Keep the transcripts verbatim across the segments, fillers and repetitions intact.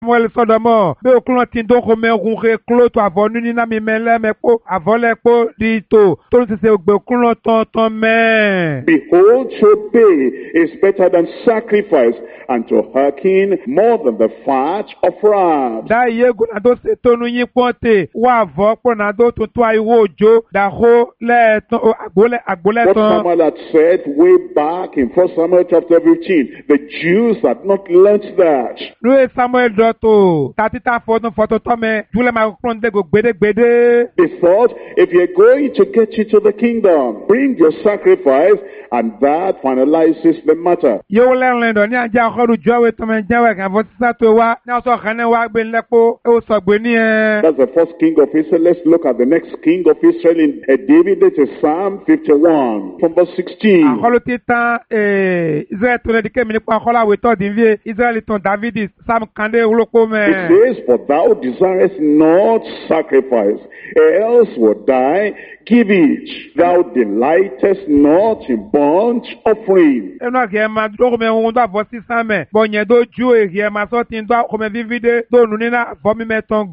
Samuel Sodomo, be oklon tin do ko me run re klo to avonu ni na mi mele me po avole po di to to se se ogbe oklon ton ton me. Behold, to obey is better than sacrifice, and to hearken more than the fat of rams. Da ye go na do se tonu yin ponte wa vo po na do to to ayo ojo da ho le ton agbole agbole What ton. Samuel had said way back in First Samuel chapter fifteen, the Jews had not learnt that. Louis Samuel Dotto, Tatita Photo Photo Tome, Jule Macron de go gbede gbede. They thought, if you're going to get into the kingdom, bring your sacrifice, and that finalizes the matter. Yo learn do ni anja khoru jowe to me jawe kan fo sa to wa na so khane wa gbe lepo e o so gbe ni e. That's the first king of Israel. Let's look at the next king of Israel in uh, David. It is Psalm fifty-one from verse sixteen. Akholo titan eh Israel to le dike mi ni pa khola we to din vie Israel ton David Sam kande ulopo me. It says, for thou desirest not sacrifice, else would die. Give it. Thou delightest not in burnt offering. E no ke ma do me won do vo si me. Bo yen do ju e ke ma so tin do ko me vivide do nu ni na vo mi meton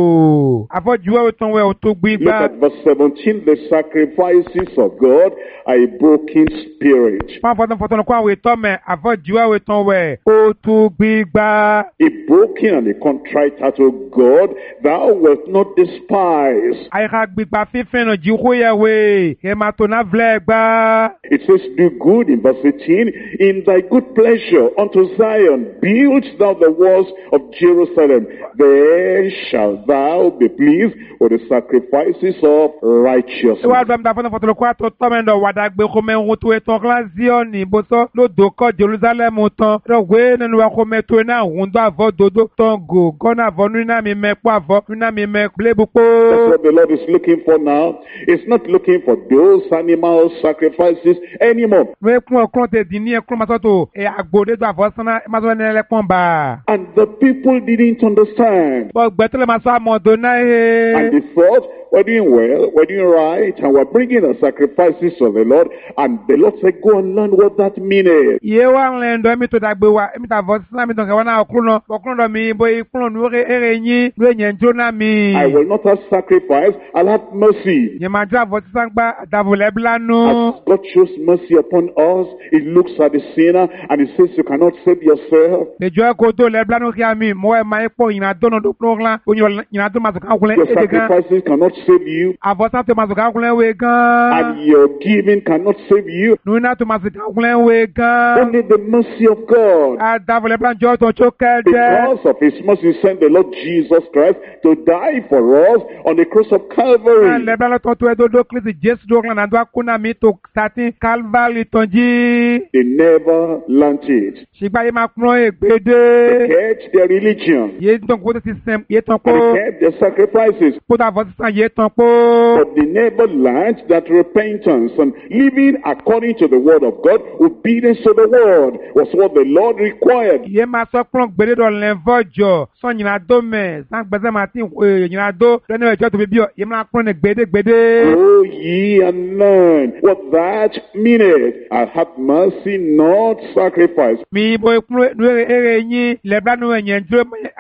go. Avo ju we ton we o to Look gbigba. at verse seventeen. The sacrifices of God are a broken spirit. Ma fọdún fọdún kó àwọn ètò mẹ́ àfọ́jú àwọn ètò wẹ̀ ó tún gbígbá. A broken and a contrite heart, O God, thou wilt not despise. Àyíká gbígbá fífẹ́ náà jí kó yẹ wé ẹ máa tó náà vlẹ̀ gbá. It says, do good in verse eighteen. In thy good pleasure unto Zion build thou the walls of Jerusalem. Then shalt thou be pleased with the sacrifices of righteousness. Ìwà àdúrà fọdún fọdún kó àtọ̀ tọ́mẹ̀ndọ̀ wàdàgbé kó mẹ́rin tó ètò ọ̀kọ́lá Zioni bọ́sọ́ lódò kọ́ Jerusalem tán. Rọ̀wé nínú wa kó mẹ́tò náà hùndó àvọ̀ dodo tán gò gọ́nà àvọ̀ nínú mi mẹ́pọ̀ àvọ̀ nínú mi mẹ́pọ̀. That's what the Lord is looking for now. He's not looking for those animal sacrifices anymore. Wé kún ọkùnrin tẹ̀ dín ní ẹkún masọ́tò ẹ̀ àgbòdè tó àvọ̀ sánà masọ́tò ní ẹlẹ́pọ̀n bá. And the people didn't understand. Bọ́ gbẹ́tẹ́lẹ̀ masọ́ àmọ̀dọ̀ náà ẹ̀. And they thought, we're doing well, we're doing right, and we're bringing the sacrifices of the Lord. And the Lord said, go and learn what that means. Yé wa ń lẹ́ndọ̀ ẹ̀mí tó dàgbé wa ẹ̀mí tà fọ́ sísá mi tó kẹwàá náà ọkùnrin náà ọkùnrin náà mi bó ikùnrin ní orí èrè yín ló yẹn jó náà mi. I will not have sacrifice, I'll have mercy. Yẹn máa jó àfọ̀ sísá gbá àdàbòlẹ̀ bílánú. As God shows mercy upon us, He looks at the sinner and He says, you cannot save yourself. Ìjọ ẹ̀kọ́ tó lẹ̀ bílánú kí a mi mọ́ ẹ̀ máa ń pọ̀ ìyìnà dọ́nà tó kúrò ńlá ìyìnà tó máa sọ̀kà ńkulẹ̀ Your èdè gan. sacrifices cannot save you, Àfọ̀sá tó máa sọ̀kà ńkulẹ̀ wé gan. and your giving cannot save you. Nùnà tó máa sọ̀kà ńkulẹ̀ wé gan. Only the mercy of God. Àdàbòlẹ̀ bílánú jọ́ tó tó kẹ́ẹ̀dẹ́. Because of His mercy, He sent the Lord Jesus Christ to die for us on the cross of Calvary. Lẹ̀ bílánú tó tó ẹ̀dọ́ Kristi Jésù dọ́kùnrin náà àdó akúnà mi tó sàtín Calvary tán jí. They never learnt it. Ṣìgbà yìí máa kúrò ègbédé. They kept their religion. Yé tán kó tó ti sẹ́m yé tán kó. And they kept their sacrifices. Kó tó àfọ̀ sísá yé tán kó. But they never learned that repentance and living according to the word of God, obedience to the word, was what the Lord required. Yé máa sọ pọ́n gbèdé dọ̀ lẹ́nfọ́jọ sọ nyìnà dó mẹ́ sàn gbèsè máa ti nyìnà dó lẹ́nu ẹ̀jọ́ tó fi bí ọ yé máa pọ́n ní gbèdé gbèdé. Go ye and learn what that meaneth. I have mercy, not sacrifice. Mi bo ekun nuere ere yín lẹ́bánú ẹ̀yẹ̀ dúró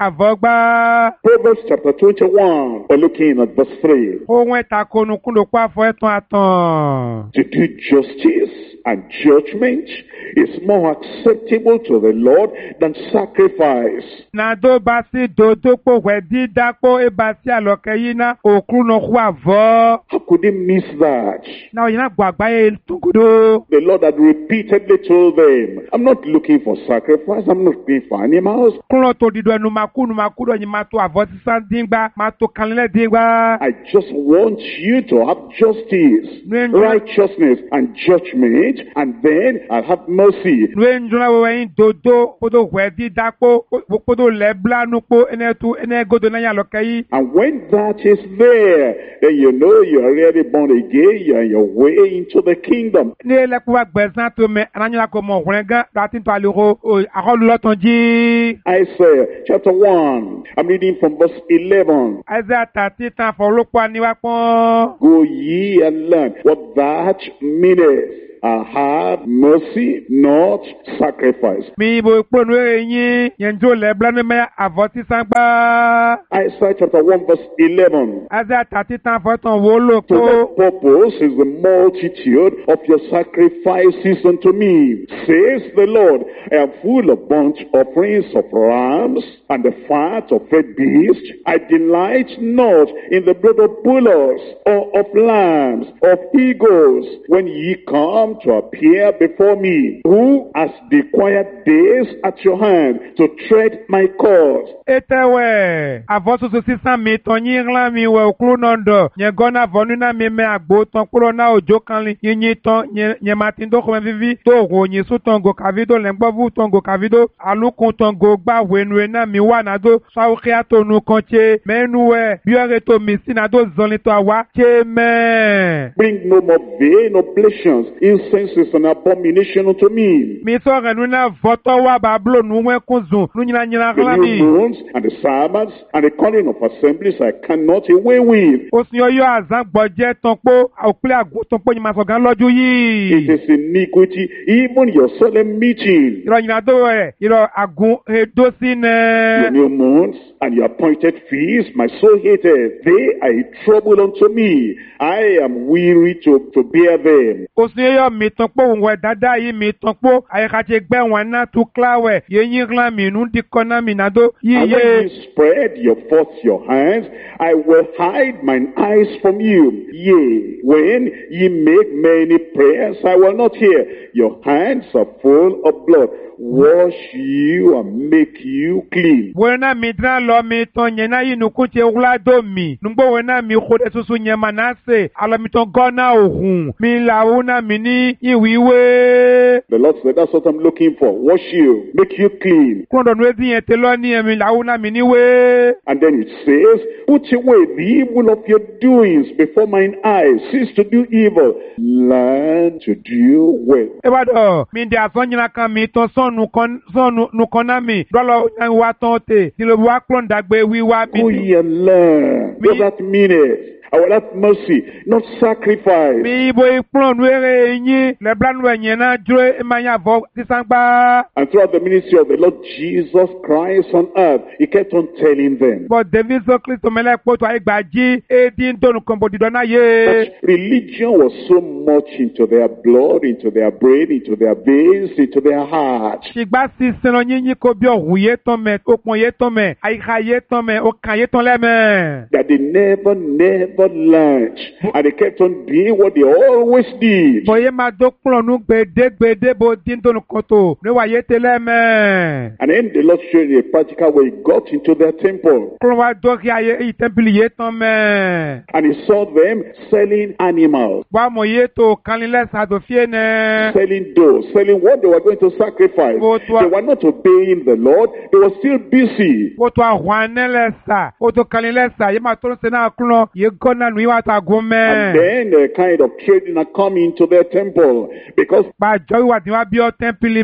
àfọ́gbá. Proverbs chapter twenty-one, we're looking at verse three. Ohun ẹ̀ta konu kúndò kó àfọ̀ ẹ̀tàn àtàn. To do justice and judgment is more acceptable to the Lord than sacrifice. Nàdó bá sí dòdó pò wẹ̀ dídápò ẹ̀bà sí àlọ́kẹ́ yín ná òkú náà kó àfọ́. How could they miss that? Náà yìí náà gbọ́ àgbáyé tó kodo. The Lord had repeatedly told them, I'm not looking for sacrifice, I'm not looking for animals. Kúrò tó dídọ̀ ẹnu máa kú nu máa kú dọ̀ yìí máa tó àfọ̀ sísá díngbà máa tó kanlẹ̀ díngbà. I just want you to have justice, righteousness, and judgment, and then I'll have mercy. Nwe njuna wewe yin dodo kodo wedi dapo kodo leblanu po ene tu ene godo na yaloke yi. And when that is there, then you know you are already born again, you are on your way into the kingdom. Ni le kuwa gbezan to me ananyala ko mo wenga datin to aliro akolu loton ji. Isaiah chapter one, I'm reading from verse eleven. Isaiah thirty tan for lopo aniwa pon. Go ye and learn what that meaneth. I have mercy, not sacrifice. Mi bo kponu yin yenjo le blanu me avoti sangba. Isaiah chapter one verse eleven. Aza tati tan foton wo lo To ko. what purpose is the multitude of your sacrifices unto me? Says the Lord, I am full of burnt offerings of rams and the fat of fed beasts. I delight not in the blood of bullocks or of lambs, of eagles, when ye come to appear before me. Who has the quiet days at your hand to tread my cause? Etewe avotu so sisan mi ton yin ran mi we okru nondo nye gona vonu na mi me agbo ton kuro na ojo kanli yin ton nye matin do ko vivi to go yin su ton go kavido le ngbo vu ton go kavido alukun ton go gba wenu na mi wa na do sawo kia to nu kan che menu we bi ore to mi sina do zonli to awa che me Bring no more vain oblations. Incense is an abomination unto me. mi so renu na voto wa bablo nu we kunzun nu nyina nyina The kala new mi moons and the Sabbaths and the calling of assemblies I cannot away with. osin oyo azan gboje ton po okle agun po nyima so gan loju It yi is iniquity, even your solemn meeting. iro nyina do e iro agun edo si Your ne new moons and your appointed feasts, my soul hated. They are a trouble unto me. I am weary to, to bear them. osin oyo mi ton po won dada yi mi ton po aye ka che gbe won na tu klawe ye yin glan mi nu di kona mi na do yi And when ye you spread your forth your hands, I will hide mine eyes from you. Yea, when ye make many prayers, I will not hear. Your hands are full of blood. Wash you and make you clean. wena mi dra lo mi ton ye na yi nu ku che wla do mi nu gbo wena mi khode susu nye manase alo mi ton gona ohun mi la una mi ni iwiwe The Lord said, that's what I'm looking for. Wash you, make you clean. kondo nu ezi yen te lo ni mi la una mi ni we And then it says, put away the evil of your doings before mine eyes. Cease to do evil. Learn to do well. ebado mi ndi aso nyina kan mi ton son nu kon son nu nu kona mi dolo wa ton te ti lo wa klon dagbe wi wa Go mi ye and learn. Me- What that mean is, I will have mercy, not sacrifice. mi bo iplon nu ere yin le blanu enyen na dre emanya vo tisangba And throughout the ministry of the Lord Jesus Christ on earth, he kept on telling them but david so kristo mele po to aigbaji edin donu kan bo didona ye that religion was so much into their blood, into their brain, into their veins, into their heart. sigba si seno yin yin ko bi ohun ye ton me okun ye ton me aika ye ton me okan ye ton le me That they never, never learned. And they kept on doing what they always did. boye ma do klon nu gbede gbede bo din donu koto ne wa ye tele me And then the Lord showed in a practical way, he got into their temple. klon wa do ki aye i temple ye ton me And he saw them selling animals, wa mo ye to kanile sa do fie ne selling doves, selling what they were going to sacrifice. But what- They were not obeying the Lord. They were still busy. o to ahwanele sa o to kanile sa ye ma to se na klon ye gona nu wa ta gun me And then a kind of trading had come into their temple because ba jo wa ti wa bi o temple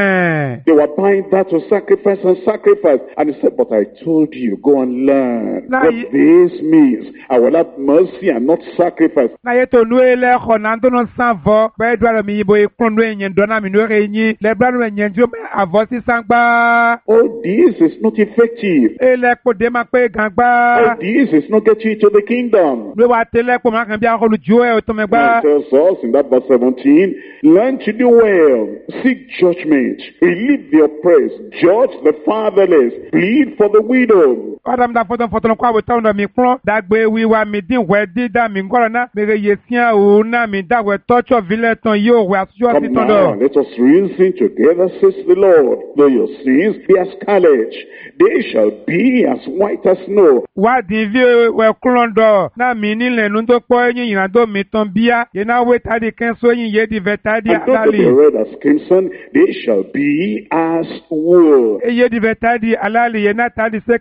me they were buying that to sacrifice and sacrifice. And he said, but I told you, go and learn Now what you- this means. I will have mercy and not sacrifice. na ye to nu ele kho na ndo no san vo be do ara mi yibo e klon nu enyen do na mi nu re yin le bla nu enyen jo me avo si sangba All this is not effective. ele po de ma pe All gangba this is not getting you to the kingdom. nu wa tele po ma kan bi akolu jo e o to me And gba it tells us in that verse seventeen, learn to do well, seek judgment, relieve the oppressed, judge the fatherless, plead for the widow. adam da foton foton kwa bo tawo mi klon dagbe wi wa mi din we di da mi ngoro na me re ye sian o na mi da we touch of vile ton yo we asujo Come ti ton now, do let us reason together, says the Lord. Though your sins be as scarlet, they shall be as white as snow. wa di vi we klon do na mi ni le nu to po yin yin do mi ton bia ye na we ta di ken so yin ye di vetadi And though they be alali red as crimson, they shall be as wool. e ye di vetadi alali ye na ta di se kan fun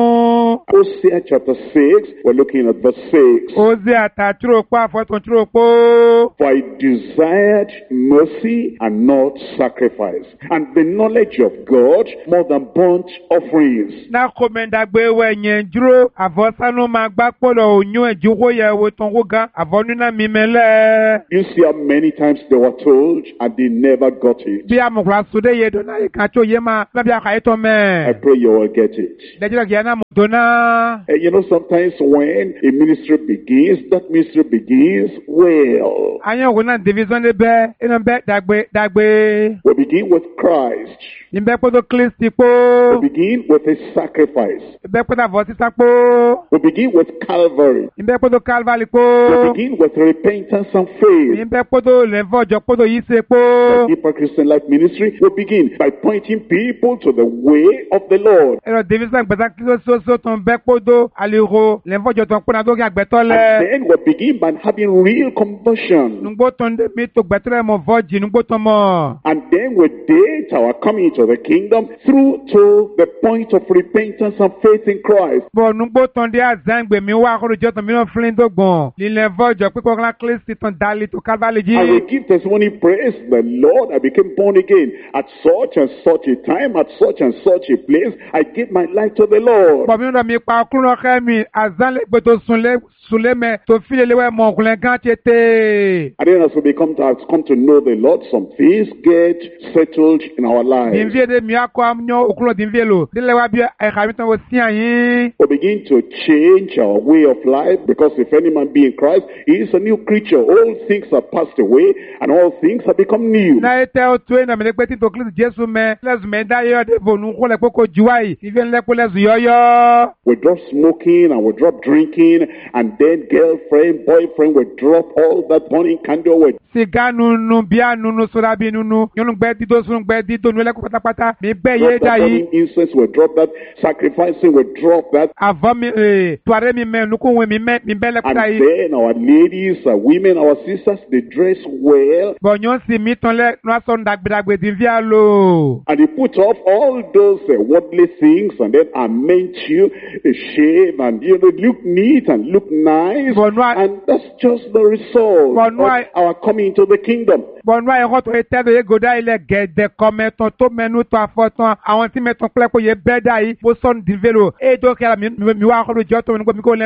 Hosea chapter six, we're looking at verse six. Ozi àtàtúrò pa àfọ̀túntrò po. For I desired mercy and not sacrifice, and the knowledge of God more than burnt offerings. Na komendagbe wenye dúró àfọ̀sánú máa gbá pọ̀lọ̀ òyún ẹ̀dínwó yẹ wo tán wó gan àfọ̀núnà mímẹ́lẹ́. You see how many times they were told and they never got it. Bí amọ̀kùnrin sódé yẹ dọ̀nà ìkàtó yẹ máa lábí àkàyè tán mẹ́. I pray you will get it. Lẹ́jọ́ kìí ẹ̀nà mọ̀ dọ̀nà. And you know, sometimes when a ministry begins, that ministry begins well. Ayé ògùn náà division lé bẹ́ inú bẹ́ dàgbé dàgbé. We begin with Christ. Ìbẹ́ pọ́tò Kristi pó. We begin with his sacrifice. Ìbẹ́ pọ́tò àfọ̀ sísá pó. We begin with Calvary. Ìbẹ́ pọ́tò Calvary pó. We begin with repentance and faith. Ìbẹ́ pọ́tò lẹ́fọ̀jọ́ pọ́tò yìí ṣe pó. The Deeper Christian Life Ministry will begin by pointing people to the way of the Lord. Ẹ̀rọ division gbẹ̀sán kí ló sọ́sọ́ tó ń bẹ́ pọ́tò àlèrò lẹ́fọ̀jọ́ tó ń pọ́nà tó kí àgbẹ̀tọ́ And lẹ̀. then we begin by having real conversion. Nùgbó tó ń dé mi tó gbẹ̀tẹ́rẹ̀ mọ̀ vọ́jì nùgbó tó mọ̀. And then we date our coming into the kingdom through to the point of repentance and faith in Christ. Bọ̀ nùgbó tó ń dé àzẹ́ngbè mi wá àkọ́rọ̀jọ́ tó mi náà fílẹ̀ tó gbọ̀n. Lílẹ̀ vọ́jọ́ pípọ̀ kan Kristi tó ń dalí tó Calvary jí. And we give testimony, praise the Lord, I became born again at such and such a time, at such and such a place. I gave my life to the Lord. Bọ̀ mi náà mi pa ọkùnrin ọ̀kẹ́ mi àzánlẹ̀gbẹ̀ tó sunlé Suleme to file lewe mo kulen kan chete. And then as we become to, come to know the Lord, some things get settled in our lives. Dinvie de mi akọ amnyo okulo dinvie lo. De lewa bi e khamitan wo sian yin. We begin to change our way of life, because if any man be in Christ, he is a new creature. All things are passed away and all things have become new. Na ete o tu na me le peti to Kristo Jesu me. Lezu me da yo de vonu ko le poko juwai. Ive le ko lezu yoyo. We drop smoking and we drop drinking, and then girlfriend, boyfriend, we drop all that burning candle. We Siga nunu bia nunu sora bi nunu. Yonu gbe di do sun gbe di do nu le ko patapata. Mi be ye drop da that yi. burning incense, we drop that sacrificing, we drop that. Avant mi eh toare mi me nuku we mi me mi be le ko And da yi. then our ladies, our women, our sisters, they dress well. Bon yon si mi ton le no son dagbe dagbe dinvie lo. And they put off all those uh, worldly things, and then amend you, uh, shave, and you know, look neat and look nice. Bon, no, I- and that's just the result Bon, no, of I- our coming into the kingdom. Bon wa e roto e tede ye goda ile gede kometon to menu to afotan àwọn tí meton pele ko ye beda yi bo son divelo e do kera mi mi wa ko jo to mi ko mi ko le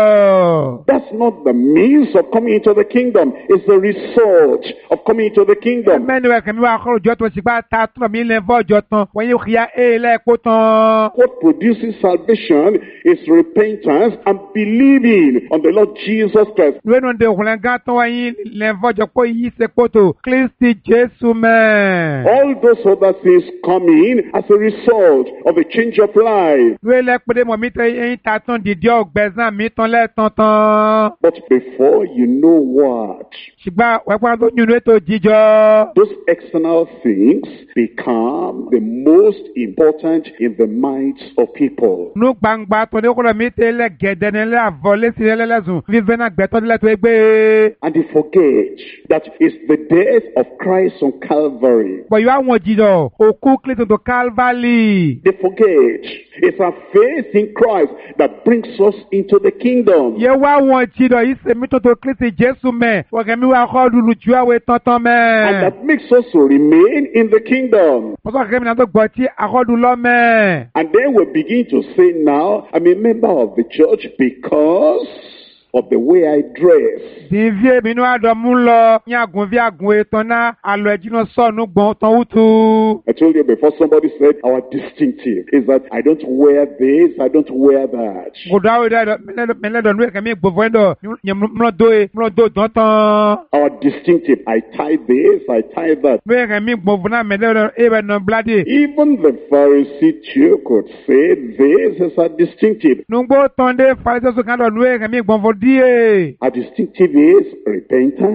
fojo. That's not the means of coming into the kingdom. It's the result of coming into the kingdom. Menu we kemi wa ko jo to sigba ta to mi le fojo tan won yi khia e le ko tan. What produces salvation is repentance and believing on the Lord Jesus Christ. We no de hulen ga ton wa yi le fojo ko yi se poto Kristi Jesu me. All those other things come in as a result of a change of life. We le pede mo mi te yin ta ton didi ogbezan mi ton le tan tan. But before you know what, Sigba we pa to nyunu to jijo. those external things become the most important in the minds of people. Nu gbangba to ne ko mi te le gede ne le avole si le lezun vive na gbe to le to egbe. And they forget that it's the death of Christ on Calvary. But you are one jido oku Kristo to Calvary. They forget it's our faith in Christ that brings us into the kingdom. Ye wa one jido ise mi to to Kristo Jesu me. Wa ke mi wa ko lulu ju awe tantan me. And that makes us to remain in the kingdom. Mo so ke mi na to gbo ti akodu lo me. And then we begin to say, now I'm a member of the church because of the way I dress. Dinvie mi nu ado mu lo ni agun vi agun etan na alo ejino so nu gbon tan utu. I told you before, somebody said our distinctive is that I don't wear this, I don't wear that. Go da we da me le do nu ke mi gbo ndo ni mo do e mo do don tan. Our distinctive, I tie this, I tie that. Me ke mi gbo na me le e be no blade. Even the Pharisee too could say this is a distinctive. Nungbo tonde falise so kan do nu ke mi gbon fo die. Our distinctive is repentance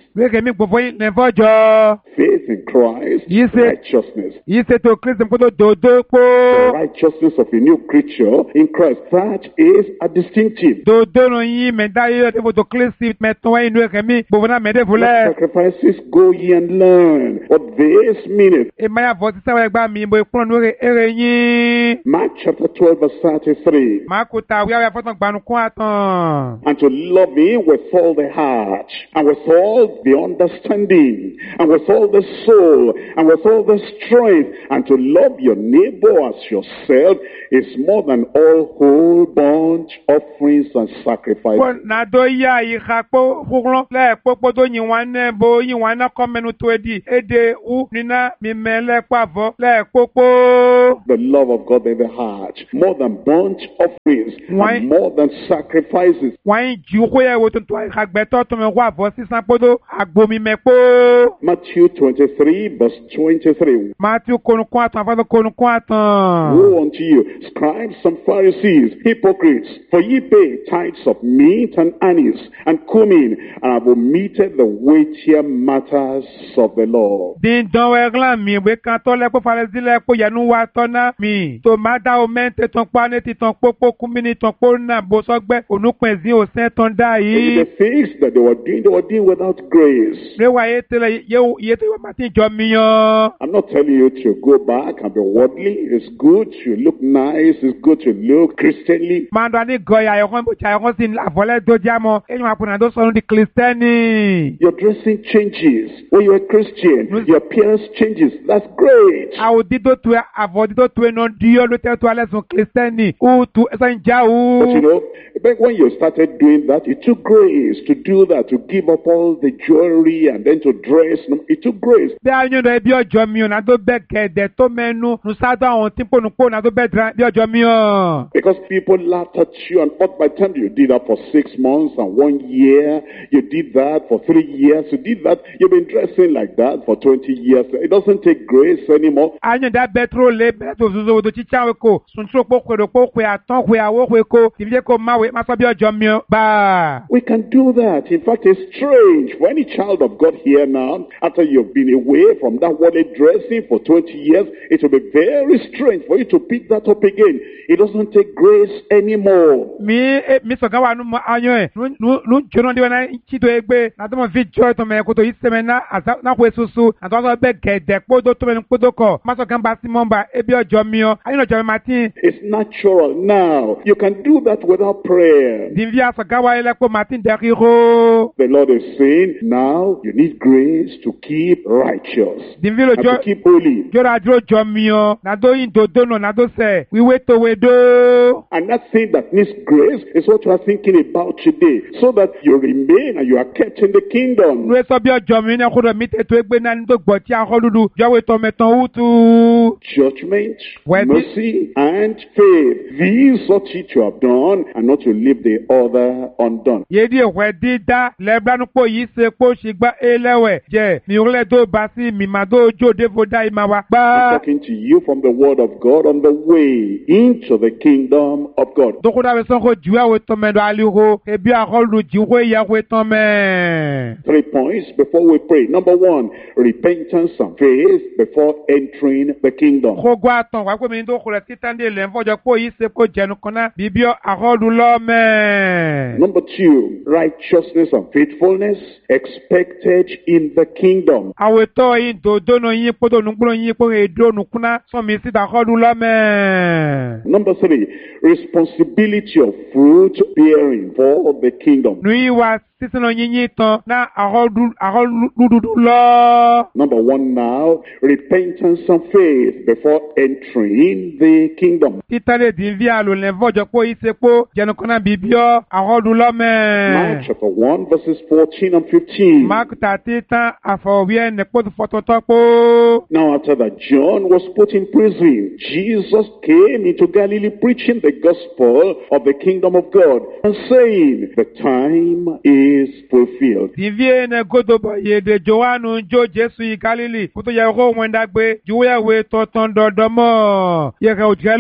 Wéke mi gbogbo yín lẹ́fọ́ jọ. Faith in Christ, Yes, sir. righteousness. Yìí ṣe tó Kristi kó tó dòdó pó. The righteousness of a new creature in Christ. That is a distinctive. Dòdó nù yín mẹ́ta yóò tó fòtò Kristi mẹ́tọ́ wáyé inú ẹ̀kẹ́ mi gbogbo náà mẹ́tẹ́ What fúlẹ̀. sacrifices go ye and learn what this meaneth. Ìmáyà fọ́ sísá wáyé gbá mi ìbò ìkúrọ̀ nù èrè yín. Mark chapter twelve verse thirty-three. Màá kó ta wíwá wíwá fọ́tàn gbanu kún àtàn. And to love him with all the heart, and with all the understanding, and with all the soul, and with all the strength, and to love your neighbor as yourself is more than all whole burnt offerings and sacrifices. Kó nàdó yá ìka kpó kúrọ̀ lẹ́ kpókpó tó yin wọn nẹ́ bo yin wọn náà kọ́ mẹ́nu tó di éde wú nínú mímẹ́ lẹ́ kpàvọ́ lẹ́ kpókpó. The love of God in the heart, more than burnt offerings, Why? and more than sacrifices. Wọ́n yín ju kó yẹ wo tuntun àgbẹ̀tọ́ tó mẹ́ kó àvọ́ sísan kpótó àgbòmímẹ́ kpó. Matthew twenty-three verse twenty-three. Matthew konukun àtàn àfọ́tò konukun àtàn. Woe unto you, scribes and Pharisees, hypocrites, for ye pay tithes of meat and anise and cumin, and have omitted the weightier matters of the law. Díndán ẹ̀glán mi ìwé kan tó lẹ́kpó falẹ́sí lẹ́kpó yẹnu wa tọ́ná mi. Tòmátà omẹ́ntẹ́ tán kpó anẹ́tì tán kpókpó kúmínì tán kpó nà bọ́sọ́gbẹ́ onúpẹ̀sí òsẹ́ tán dá So yìí. the things that they were doing, they were doing without grace. Réwà yé tẹ́lẹ̀ yé tó wọ́n ti jọ mi yan. I'm not telling you to go back and be worldly. It's good to look nice. It's good to look Christianly. Máa dán ní gọ̀yà ẹ̀kọ́ bó ṣe ẹ̀kọ́ sí àfọlẹ́ tó já mọ́. Ẹ̀yin máa kùnà tó sọ̀rọ̀ di kìrìsìtẹ́nì. Your dressing changes. When you're a Christian, your appearance changes. That's great. Àwọn dídó tu ẹ àfọ̀ dídó tu ẹ náà díọ́ ló tẹ́ tó alẹ́ sùn kìrìsìtẹ́nì. Ó tu ẹsẹ̀ ń já o. But you know, back when you started doing that, it took grace to do that, to give up all the jewelry and then to dress. It took grace. Bí a yàn dọ̀ ẹbí ọjọ́ mi ò náà tó bẹ́ gẹ̀dẹ̀ tó mẹ́nu nùsádọ́ àwọn tí pònúpò náà tó bẹ́ dra bí ọjọ́ mi ò. Because people laughed at you, and by the time you did that for six months and one year, you did that for three years, you did that, you've been dressing like that for twenty years. It doesn't take grace anymore. A yàn dá bẹ́tírò lé bẹ́tírò zòzò odò chíchá wẹ̀ kó sùntúrò pé kò kó kò àtọ́ kò àwọ̀ kò kó ìfijẹ́ kò má wẹ̀ má sọ bí ọjọ́ mi ò bá. We can do that. In fact, it's strange for any child of God here now, after you've been away from that worldly dressing for twenty years, it will be very strange for you to pick that up again. It doesn't take grace anymore. Mi mi sọ̀gá wa nu mọ ayọ̀ ẹ̀ nu jóná díwọ̀n náà títò ẹgbẹ́ nàtọ́ mọ̀ fi jọ́ ẹ̀tọ́ mẹ́ kótó yìí sẹ́mẹ̀ náà àzá náà kó esusu nàtọ́ sọ bẹ́ẹ̀ gẹ̀ẹ́dẹ̀ kpódó tó mẹ́nu kpódó kọ̀ má sọ̀gá bá sí mọ́ba ebi ọjọ́ mi ọ́ ayé ọjọ́ mi máa tí. It's natural now. You can do that without prayer. Dìbí àsọ̀gá wa yẹ lẹ́kpọ̀ máa tí ń dẹ́kí hó. The Lord is saying, now you need grace to keep righteous Dìbí and lójó to keep holy. jọ́ra dúró jọ mi ọ́ nàdó yìí dòdó nù nàdó sẹ̀ wíwé tó wé dó. And that thing that needs grace is what you are thinking about today, so that you remain and you are kept in the kingdom. Nú sọ bí ọjọ́ mi ní ẹkúrò mi tètò ẹgbẹ́ náà ní tó gbọ́ tí a kọ́ dúdú jọ́wé tó mẹ́tàn wútu. Judgment, Well, mercy, and faith. These ought ye to have done, and not to leave the other undone. Yédi ìwẹ̀ dídá lẹ́gbàánúpọ̀ yìí ṣe pé ó ṣì gbá ẹlẹ́wẹ̀ jẹ́ mi ò lẹ́ tó bá sí mi máa tó jó défo dá ìmá wa I'm gbá. talking to you from the word of God on the way into the kingdom of God. Dókòdà bẹ sọ́kò jù ẹ̀wẹ̀ tán mẹ́dọ̀ àlìhó ebi àkọlù jìwé ìyàwó tán mẹ́. Three points before we pray. Number one, repentance and faith before entering the kingdom. Kógó àtàn wá pé mi ní tó kọlẹ̀ títàn dé ilẹ̀ ń fọ́jọ́ pé yìí ṣe kó jẹnu kan náà bíbí àkọlù lọ́mẹ́. Number two, righteousness and faithfulness expected in the kingdom. Àwọn ètò yìí dòdó nù yín kpódò nùgbòrò yín kpó èdò nùkúná sọmi síta àkọlù lọ́mẹ́. Number three, responsibility of fruit bearing for the kingdom. Nù yí wa sísìn lọ yín yín tán náà àkọlù dúdú lọ. Number one now, repentance and faith before entering the kingdom. Títàlẹ̀ dín bí àlò lẹ́ fọ́jọ́ pé yìí ṣe pé jẹnu kan náà bíbí ọ́ àkọlù lọ́mẹ́. Mark chapter one verses fourteen and fifteen. Mark tàtí tán àfọwíẹ́ nẹ̀kpọ́tù fọ́tọ̀tọ̀ pé. Now after that John was put in prison, Jesus came into Galilee preaching the gospel of the kingdom of God and saying, the time is is fulfilled. Divie ne godobo ye de Joanu jo Jesu yi Galili. Kuto ya ro wenda gbe. Juwe we toton dodomo. Ye ke ojre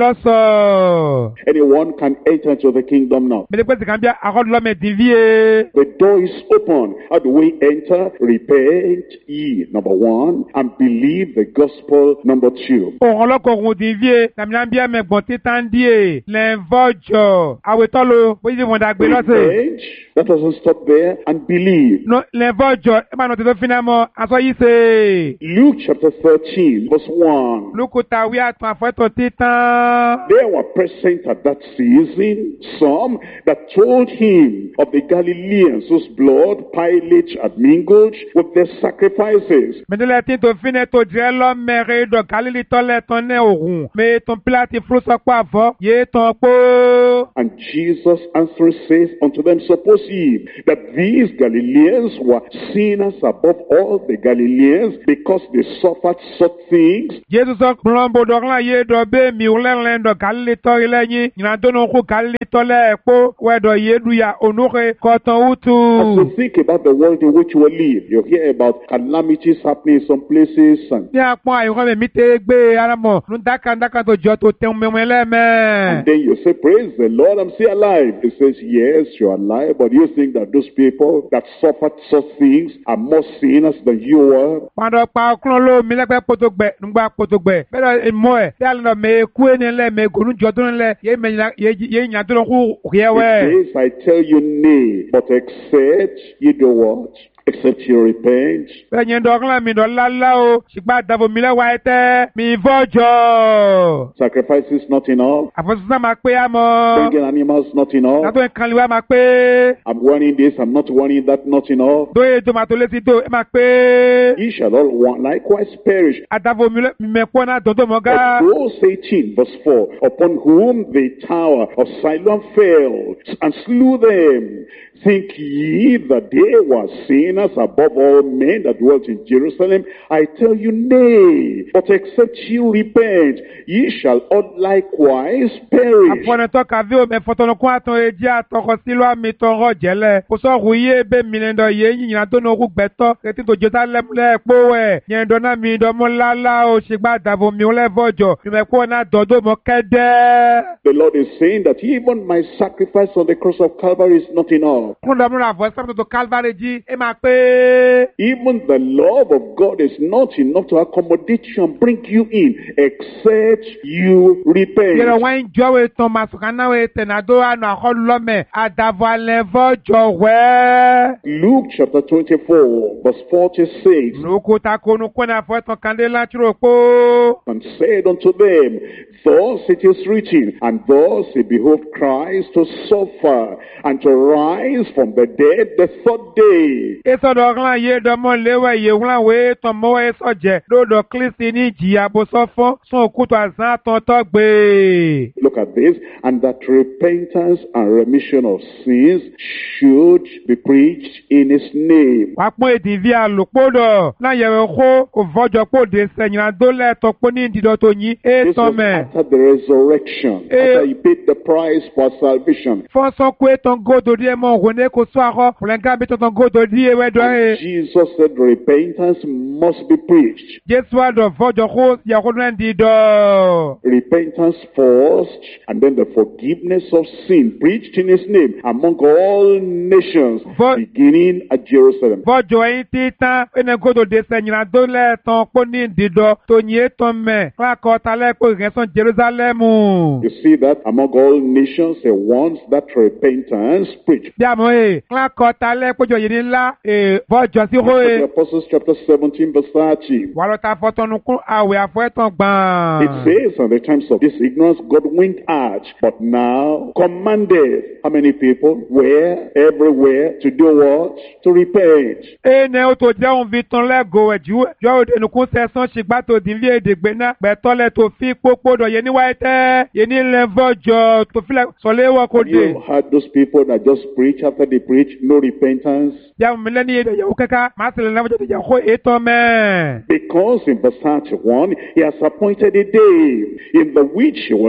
loso. Anyone can enter into the kingdom now. Me de pe kambia akod lo me divie. The door is open. How do we enter? Repent ye, number one, and believe the gospel, number two. O lo ko run divie. Kamia me gbon titan die. L'envojo. Awetolo. Bo yi wenda gbe lose. Repent. That doesn't stop there. And believe. No, l'envojo. E ma no te do finamo. Aso yi se. Luke chapter thirteen, verse one. Lukuta wi atun afeto titan. There were present at that season some that told him of the Galileans whose blood Pilate had mingled with their sacrifices. Mendele tin to fine to dire lo mere do Galili to le ton ne orun. Me ton plati flu so pa avo. Ye ton po. And Jesus answering says unto them, suppose ye that these Galileans were sinners above all the Galileans because they suffered such things? Jesus blombo do la ye do be mi ulen do Galili to ile yin. Ina do no ku Galili to le po. We do ye du ya onore ko ton utu. As you think about the world in which we live, you hear about calamities happening in some places. And, Ni apon ayo me mi te gbe ara mo. Nu daka daka to jo to te me me le me. and then you say, praise the Lord, I'm still alive. He says, yes, you're alive, but you think that those people that suffered such things are more sinners than you were? Pando pa okun lo mi le pe potogbe, nugba potogbe. Bele mo e, ya lo me ku eni le me gonu jodun le, ye me ye ye nya do ku yewe. It says, I tell you nay, but except you do what? Except you repent. Benye do klan mi do lala o, sigba davo mi le wa ete, mi vojo. Sacrifice is not enough. Afosusa ma pe amo. Bringing animals not enough. Na to kan liwa ma pe. I'm warning this, I'm not warning that, not enough. Do e tomato le si do e ma pe. Ye shall all one likewise perish. Adavo mi le mi me po na dodo mo But ga. those eighteen, verse four, upon whom the tower of Siloam fell and slew them, think ye that they were sinners above all men that dwelt in Jerusalem? I tell you, nay, but except ye repent, ye shall all likewise perish. Apone to ka vi o me fotono kwa aton eji atoko silo mi to ro jele. Ko so ruye be mi le ndo ye yin na to no ru gbeto. Eti to Jerusalem le po we. Yen do na mi do mo lala o sigba davo mi o le vojo. Mi me ko na dodo mo kede. The Lord is saying that even my sacrifice on the cross of Calvary is not enough. Kunda mo na vo sa to Calvary ji e ma pe. Even the love of God is not enough to accommodate you and bring you in, except you repent. Yero wan jowe to masukana we tenado anu akolu lo me. Adavo ale vojo we. Luke chapter twenty-four, verse forty-six, Nukuta konu kona fo to kandela chiro po. and said unto them, thus it is written, and thus he behoved Christ to suffer and to rise from the dead the third day. Eso do glan ye do mo lewe ye glan we to mo we so je do do Kristi ni jiya bo so fun so okuto azan ton to gbe. Look at this, and that repentance and remission of sins should be preached in his name. Wa pon edivi alopodo na ye ko ko vojo po de seyin do le to po ni dido to yin e This to was me. after the resurrection, Eh. after he paid the price for salvation. Fon so ko ton godo di e mo wone ko so aho plenka bi ton godo di e we do And e. Jesus said repentance must be preached. Jesu do vojo ko ya ko nen di do. Repentance first, and then the forgiveness of sin preached in his name among all nations, For- beginning at Jerusalem. Vojo yin titan ene godo de seyin do le ton po ni dido to yin e to me. Kla ko ta le ko reson Jerusalem. You see that among all nations, he wants that repentance preached. Bí àmọ́ ẹ̀ ńlá kọ ta lẹ́pọ̀jọ yìí ní ńlá ẹ̀ bọ́jọ sí hó The ẹ̀. Apostles chapter seventeen verse thirty. Wà lọ ta fọ́tọ́nu kún àwẹ̀ àfọ́ẹ̀tàn gbọ̀n. It says, in the times of this ignorance, God winked at, but now commanded. How many people? Where? Everywhere. To do what? To repent. Ẹ ní o tó jẹ́ òun fi tán lẹ́gọ̀ọ́ ẹ̀ jù jọ́ òde nìkún sẹ́sán ṣìgbà tó dín bí èdè gbé náà gbẹ̀tọ́lẹ̀ tó fi pópó dọ̀ yé níwáyé tẹ́ yé ní ilẹ̀ vọ́jọ tó fi sọ̀léwọ́ kò Have dé. you heard those people that just preach after they preach, no repentance? Bí àwọn mi lẹ́ni èdè yẹ̀wò kẹ́kẹ́ máa sì lè náà fọ́jọ́ tó jẹ́ kó ètò mẹ́. Because in verse thirty-one, he has appointed a day in the which he will judge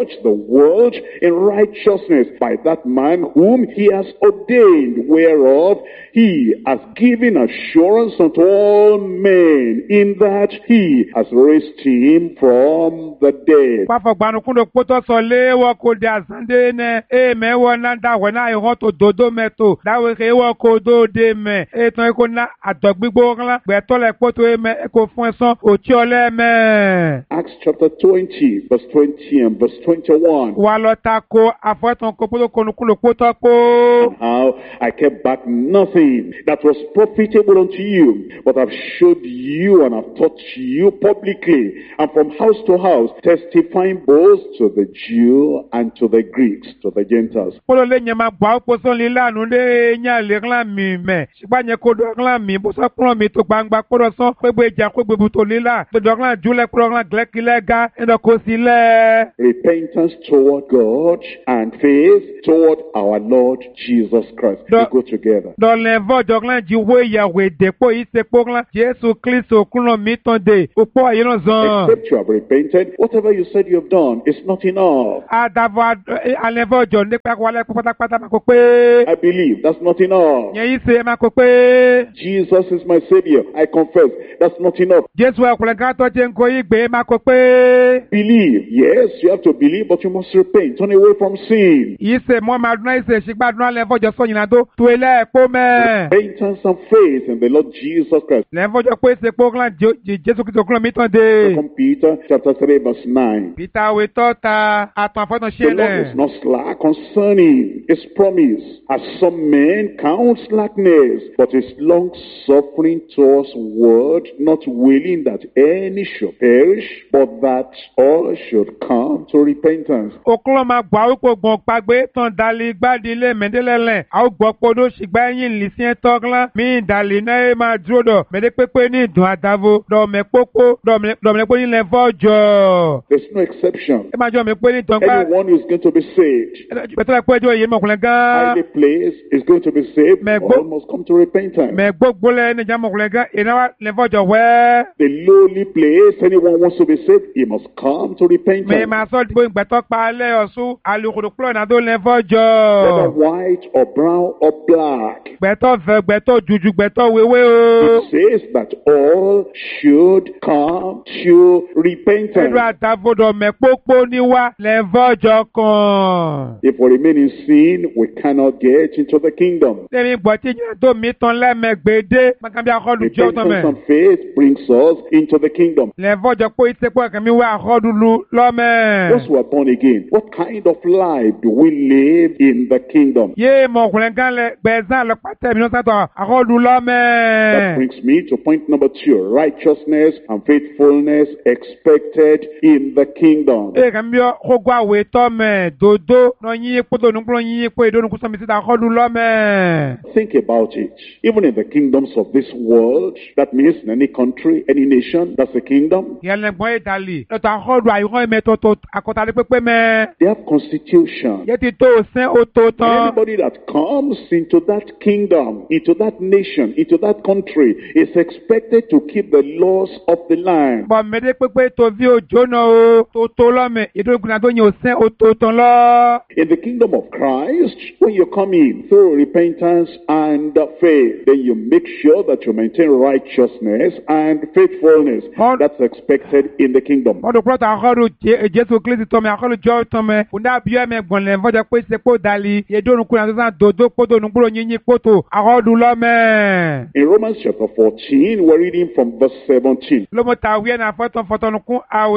judge the world in righteousness by that man whom he has ordained, whereof he has given assurance unto all men, in that he has raised him from the dead. Pafọ̀gbanu kúndò kpótọ́ sọ léwọ́ kò di àzánde nẹ. E mẹ́wọ́ náà dáwọ̀ náà ìhọ́ tó dodo mẹ́tò. Dáwọ̀ eke wọ́ kò do de mẹ́. Ètò ẹ̀kọ́ náà àtọ̀gbígbó ńlá. Gbẹ̀tọ́ lẹ̀ kpótó emẹ́ ẹ̀kọ́ fún ẹ̀sán òtí ọlẹ́ mẹ́. Acts chapter twenty, verse twenty and verse twenty-one. Wà lọ ta ko àfọ̀tàn kó kpótó konukúlò kpótọ́ kó. How I kept back nothing that was profitable unto you, but have showed you and have taught you publicly, and from house to house, testifying both to the Jew and to the Greeks, to the Gentiles. Polo le nyama gba oposo lila nu de nya le ran mi me. Sigba nye ko do ran mi bo so kron mi to gbangba ko do so pe gbe ja ko gbe bu to lila. To do ran jule ko ran glek lega endo ko sile. Repentance toward God and faith toward our Lord Jesus Christ. They go together. Do le vo do ran ji wo ya we depo ise po ran Jesu Kristo kron mi ton de. Opo aye no zan. Except you have repented, whatever you said you have done is not enough. Adavo alevo jo ne pa wale pata pata ma ko pe. I believe that's not enough. Yen ise ma ko pe. Jesus is my Savior. I confess that's not enough. Jesu e ko le ga to je nko igbe ma ko pe. Believe, yes, you have to believe, but you must repent. Turn away from sin. Ise mo ma dun ise sigbadun alevo jo so yin do to ele po me. Repentance and faith in the Lord Jesus Christ. Levo jo pe se po ran Jesu Kristo kron mi ton de. Second Peter chapter three verse nine. Peter we tota atan fotan The Lord is not slack concerning his promise, as some men count slackness, but is long suffering towards word, not willing that any should perish, but that all should come to repentance. Oklo ma gba wi po gbon pagbe tan dali gbadi le medelele a gbo podo sigba yin lisien toglan mi dali na e ma duro do mede pepe ni dun adavo do me popo do me do me po yin le vojo. There's no exception. E ma jo me pe ni ton pa Anyone who is going to be saved, beto la pejo yin mo kunle gan highly placed, is going to be saved, Me all go- must come to repentance. me gbogbo le ni jamo kunle gan ina wa le vojo we The lowly place, anyone wants to be saved, he must come to me repentance. ma so bo gbeto pa le osu alukuru klo na do le Whether vojo white or brown or black, gbeto ve gbeto juju gbeto wewe o. it says that all should come to repentance. Ẹnu àtàvodò mẹ́pọ́pọ́ níwá lẹ́fọ́jọ́ kan. If we remain in sin, we cannot get into the kingdom. Lẹ́mi gbọ́ tí ìyẹn tó mi tán lẹ́mẹ̀gbẹ́dẹ́. Mákàbí akọ́dù jọ́ tán Repentance mẹ́. and faith brings us into the kingdom. Lẹ́fọ́jọ́ pé ìsepọ̀ ẹ̀kẹ́ mi wá akọ́dù lu lọ́mẹ́. Once we are born again, what kind of life do we live in the kingdom? Yé mọ̀kùnrin kan lẹ gbẹ̀sán lọ pátẹ́ mi lọ́sàn tán akọ́dù That lọ́mẹ́. brings me to point number two, righteousness and faithfulness expected in the kingdom. Ẹ kàn bí kókó àwẹ̀ tọ́ mẹ́ dodo lọ yín epo tó nùkúrò yín epo ìdónùkú sọmi síta akọ́dù lọ́mẹ́. Think about it. Even in the kingdoms of this world, that means in any country, any nation, that's a kingdom. Yẹlẹ̀gbọ́n ìdálì lọ́tọ̀ akọ́dù àyùkọ́ ìmẹ́tọ́tọ́ àkọ́tàlẹ́ pépé mẹ́. They have constitution. Yẹ ti tó sẹ́ o tó tán. Anybody that comes into that kingdom, into that nation, into that country, is expected to keep the laws of the land. Bọ̀ mẹ́dẹ́ pépé tó bí òjò náà o tó tó lọ́mẹ̀ ìdókòwò tó yàn ó sẹ́ o tó tán lọ. In the kingdom of Christ, when you come in through repentance and faith, then you make sure that you maintain righteousness and faithfulness. Mon- That's expected in the kingdom. Wọ́n tó kúrọ́tà akọ́dù Jésù Kristi tọ́mẹ̀ akọ́dù jọ́ tọ́mẹ̀ kùnà bí ẹ̀mẹ̀ gbọ̀nlẹ̀ fọ́jà pé ṣe kó dalí ìdókòwò náà tó sàn dòdó kótó nùkúrò yínyín kótó akọ́dù lọ́mẹ̀. In Romans chapter fourteen, we're reading from verse seventeen. Lọ́mọta wíyẹn náà fọ́tọ̀ fọ́tọ̀ nùkún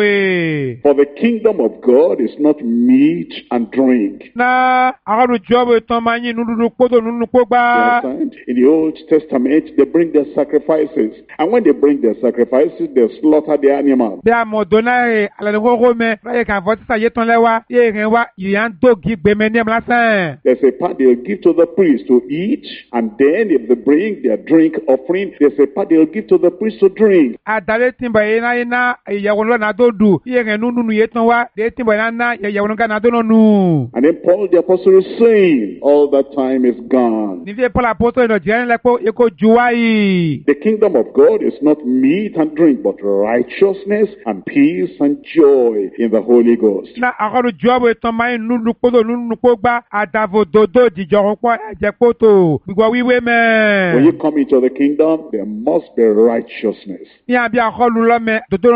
àwẹ̀. For the kingdom of God is not meat and drink. Náà akọ́dù jọ́ bẹ̀ tán máa yín nùdúdú kótó nùnú kó You gbá. understand? In the Old Testament, they bring their sacrifices. And when they bring their sacrifices, they slaughter the animal. Bí a mọ̀ dọ́nà rẹ̀ alẹ́ kókó mẹ́ láyé kàn fọ́ sísà yé tán lẹ́wà yé rẹ̀ wá ìyá ń dògì gbẹmẹ ní ẹ̀mí lásán. There's a part they'll give to the priest to eat, and then if they bring their drink offering, there's a part they'll give to the priest to drink. Àdàlẹ́ tìǹbà yẹn náà yẹn náà ìyàwó lọ́nà tó dù yé rẹ̀ nínú yé tán wá lé tìǹbà yẹn náà ìyàwó lọ́nà tó nù. And then Paul the apostle is saying, all that time is gone. Nífi Paul apostol ìnà jẹ́ nílẹ̀ pé èkó ju wáyé. The kingdom of God is not meat and drink, but righteousness and peace and joy in the Holy Ghost. Ghost. Na akọdu jọwọ etan mayi nunu kpoto nunu kpogba adavo dodo jijọrun pọ ẹjẹ kpoto gbogbo wíwé mẹ. When you come into the kingdom, there must be righteousness. Ní àbí akọlu lọ́mẹ dodo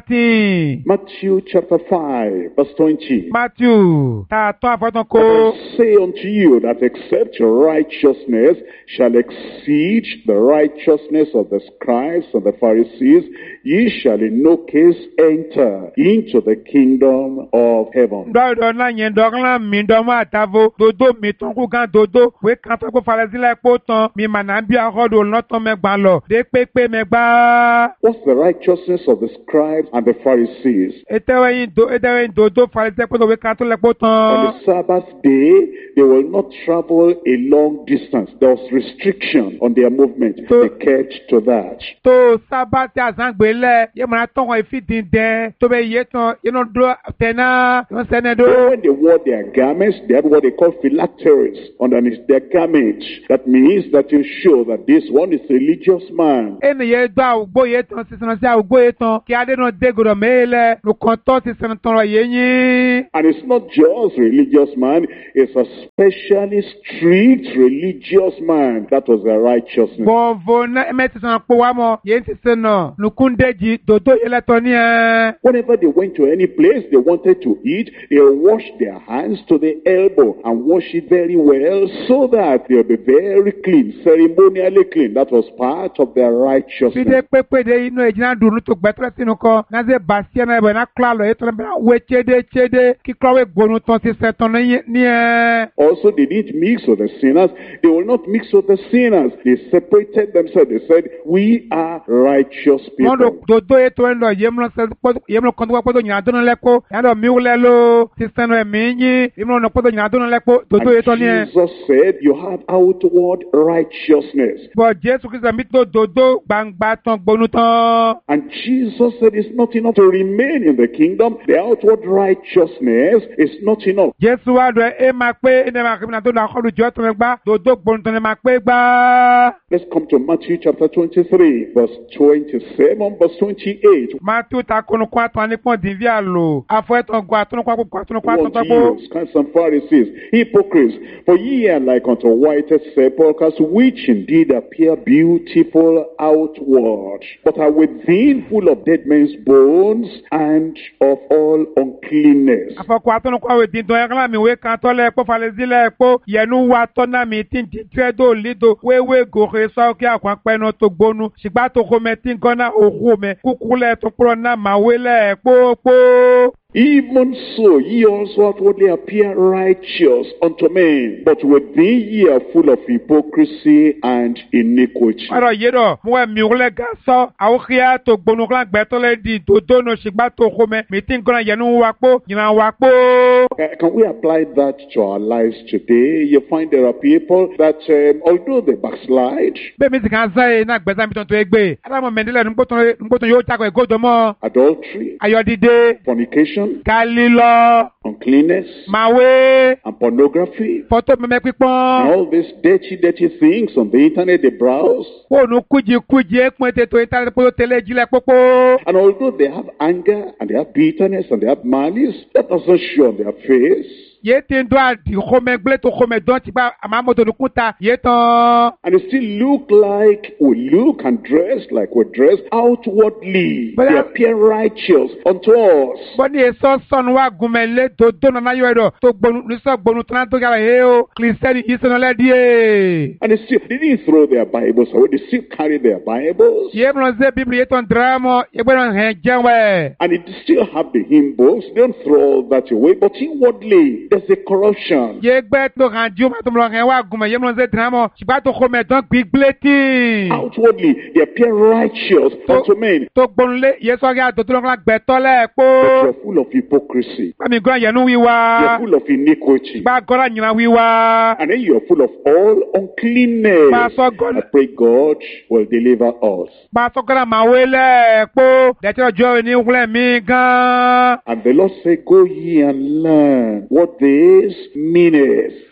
láti. Matthew chapter five, verse twenty. Matthew ta tọ́ àfọ́tán But kó. I say unto you that except your righteousness shall exceed the righteousness of the scribes and the Pharisees, ye shall in no case enter into the kingdom of heaven. Dọ́dọ̀ náà yẹn dọ́gán mi dọ́mọ àtàvo dodo mi tán kó gan dodo wé kan tó kó falẹ́sílẹ̀ kó tán mi màná bí akọ́dọ̀ lọ́tàn mẹ́gbàá lọ dé pépé mẹ́gbàá. What's the righteousness of the scribes and the Pharisees? Ètẹ́wẹ́yìn do ètẹ́wẹ́yìn dodo falẹ́sílẹ̀ kó tó wé kan tó lẹ̀ kó tán. On the Sabbath day, they will not travel a long distance. There was restriction on their movement. So- They kept to that. tó sábàtì àzángbélẹ̀ yé mọ̀nà tọ̀wọ̀n ìfìdí dẹ́ tó bẹ yé tán yénú dúró tẹ̀ná yóò sẹ́nẹ̀ dó. Then when they wore their garments, they had what they call phylacteries underneath their garment. That means that you show that this one is a religious man. ẹnì yẹn dọ́ àwùgbó yé tán sísan sí àwùgbó yé tán kí adé náà dé gòdò mẹ́lẹ̀ nùkàn tọ́ sísan tán rọ̀ yé yín. And it's not just religious man, it's a specially strict religious man. That was their righteousness. bọ̀nvọ̀ náà ẹ̀mẹ́ ti sàn pọ̀ wá mọ̀ yé ti sàn náà nùkúndéjì dòdó yé lẹ́tọ̀ ní ẹ̀. Whenever they went to any place they wanted to eat, they washed their hands to the elbow and wash it very well so that they'll be very clean, ceremonially clean. That was part of their fide righteousness. pépé de inú ìjìnà dùnú tó gbẹtọ́lẹ̀ sínú kọ́ náà bàṣẹ́ náà ẹ̀bẹ̀ náà kílà lọ yé tọ́lẹ̀ bẹ́ẹ̀ wé tsédé tsédé kí kílọ̀wé gbónú tán ti sẹ́ tán ní ẹ̀. Also, they didn't mix with the sinners. They will not mix with the sinners. They separated themselves. They said, we are righteous wọ́n do people. dodo yé tó ń lọ yémúlò yémúlò kọ́ńtò wá pọ́tò yìnyín àdónà lẹ́kọ́ yàtọ̀ miwulẹ̀ ló ti sẹ́nu ẹ̀mí yín yémúlò nà pọ́tò yìnyín àdónà lẹ́kọ́ dodo yé tó ní ẹ̀. And Jesus said, you have outward righteousness. bọ̀ jésù kristu mi tó dodo gbangba tán gbónú tán. And Jesus said it's not enough to remain in the kingdom. The outward righteousness is not enough. jésù wá dọ̀ ẹ máa pé ẹ máa kébìnà tó lọ akọ́lù jọ́ tó ń gbá dodo gbónú tán ẹ máa pé gbá. Let's come to Matthew chapter twenty-three, verse twenty-seven, verse twenty-eight. Matthew ta kunu kó àtọ̀ nípò dìví àlò afọ ẹ̀tọ́ gbọ́ àtúnukọ́ àpò àtúnukọ́ What àtúntọ́gbó. ye, scribes and Pharisees, hypocrites, for ye are like unto white sepulchres, which indeed appear beautiful outward, but are within full of dead men's bones and of all uncleanness. afɔkɔ atɔnukɔ awo di dɔn ɛkala mi we kan tɔlɛ kpɔ falezilɛ kpɔ yɛnu wa tɔna mi ti di tɛ do lido wewe gohe sɔ kí akɔ akpɛnɔ to gbonu sigba to xɔmɛ ti gɔna oxo mɛ kuku lɛ to kplɔ na mawe lɛ kpokpo. Even so, ye also outwardly appear righteous unto men, but within ye are full of hypocrisy and iniquity. ɔrɔ yi dɔ mo wɛ mi wulɛ ga sɔ awo xia to gbonu kla gbɛtɔ lɛ di dodo no sigba to xɔmɛ mi ti gɔna yɛnu wa kpɔ yina wa kpɔ. Uh, Can we apply that to our lives today? You find there are people that, um, although they backslide, bẹ́ẹ̀ mi sì kan zan ye na gbɛzan mi tɔn to egbe adamu mɛndilɛ nugbɔtɔn yóò jago egodo mɔ adultery, ayɔdide fornication, kalilɔ uncleanness, mawe. and pornography, Fọ́tò mẹ́mẹ́ and pípọ́n. all these dirty, dirty things on the internet they browse. Fóònù kújikúji ẹ̀pọ̀n tètò ìtàlẹ́ pé ó tẹ̀lé ìjìnlẹ̀ pópó. And although they have anger, and they have bitterness, and they have malice, that doesn't show on their face. Yé ti ń dún àdì xɔmɛ gblé tó xɔmɛ dán ti gba àmàmọ́tò ní kúta yé tán. And they still look like we look and dress like we dress outwardly. But They that- appear righteous unto us. Bọ́dí èso sọ̀nù wa gùnmẹ̀ lé dòdó nana yọ ẹ̀dọ̀ tó gbonu nísọ̀ gbonu tó náà tó yàrá yé o. Kìrìsìtẹ́nì yìí sọ̀nà lẹ́díẹ̀. And they still they didn't throw their Bibles away, they still carry their Bibles. Yé mìíràn ṣe bíbélì yé tán dìrámọ̀ yé gbọ́dọ̀ hẹ̀ jẹun ẹ̀. And they still have the hymn books. They don't throw all that away. But inwardly, there's a corruption. Yé gbẹ́ tó hàn jú màtó mìíràn hẹ̀ wá gùnmẹ̀ yé mìíràn ṣe dìrámọ̀ ṣùgbọ́n tó xɔmẹ̀ dán gbígbé tì. Outwardly, they appear righteous unto men. Tó gbonu lé yé sọ́kẹ́ àdòtò lọ́kàn gbẹ̀tọ́ lẹ̀ But kpó. you're full of hypocrisy. Bámi gbọ́dọ̀ yẹnu You're wíwá. full of iniquity. Bá gọ́dọ̀ yìnyín wíwá. And then you're full of all uncleanness. Bá sọ gọ́dọ̀. I pray God will deliver us. Bá sọ gọ́dọ̀ máa wé lẹ̀ kpó. Dẹ̀tí ọjọ́ ní wúlẹ̀ mí gan. And the Lord said, go ye and learn what this meaneth.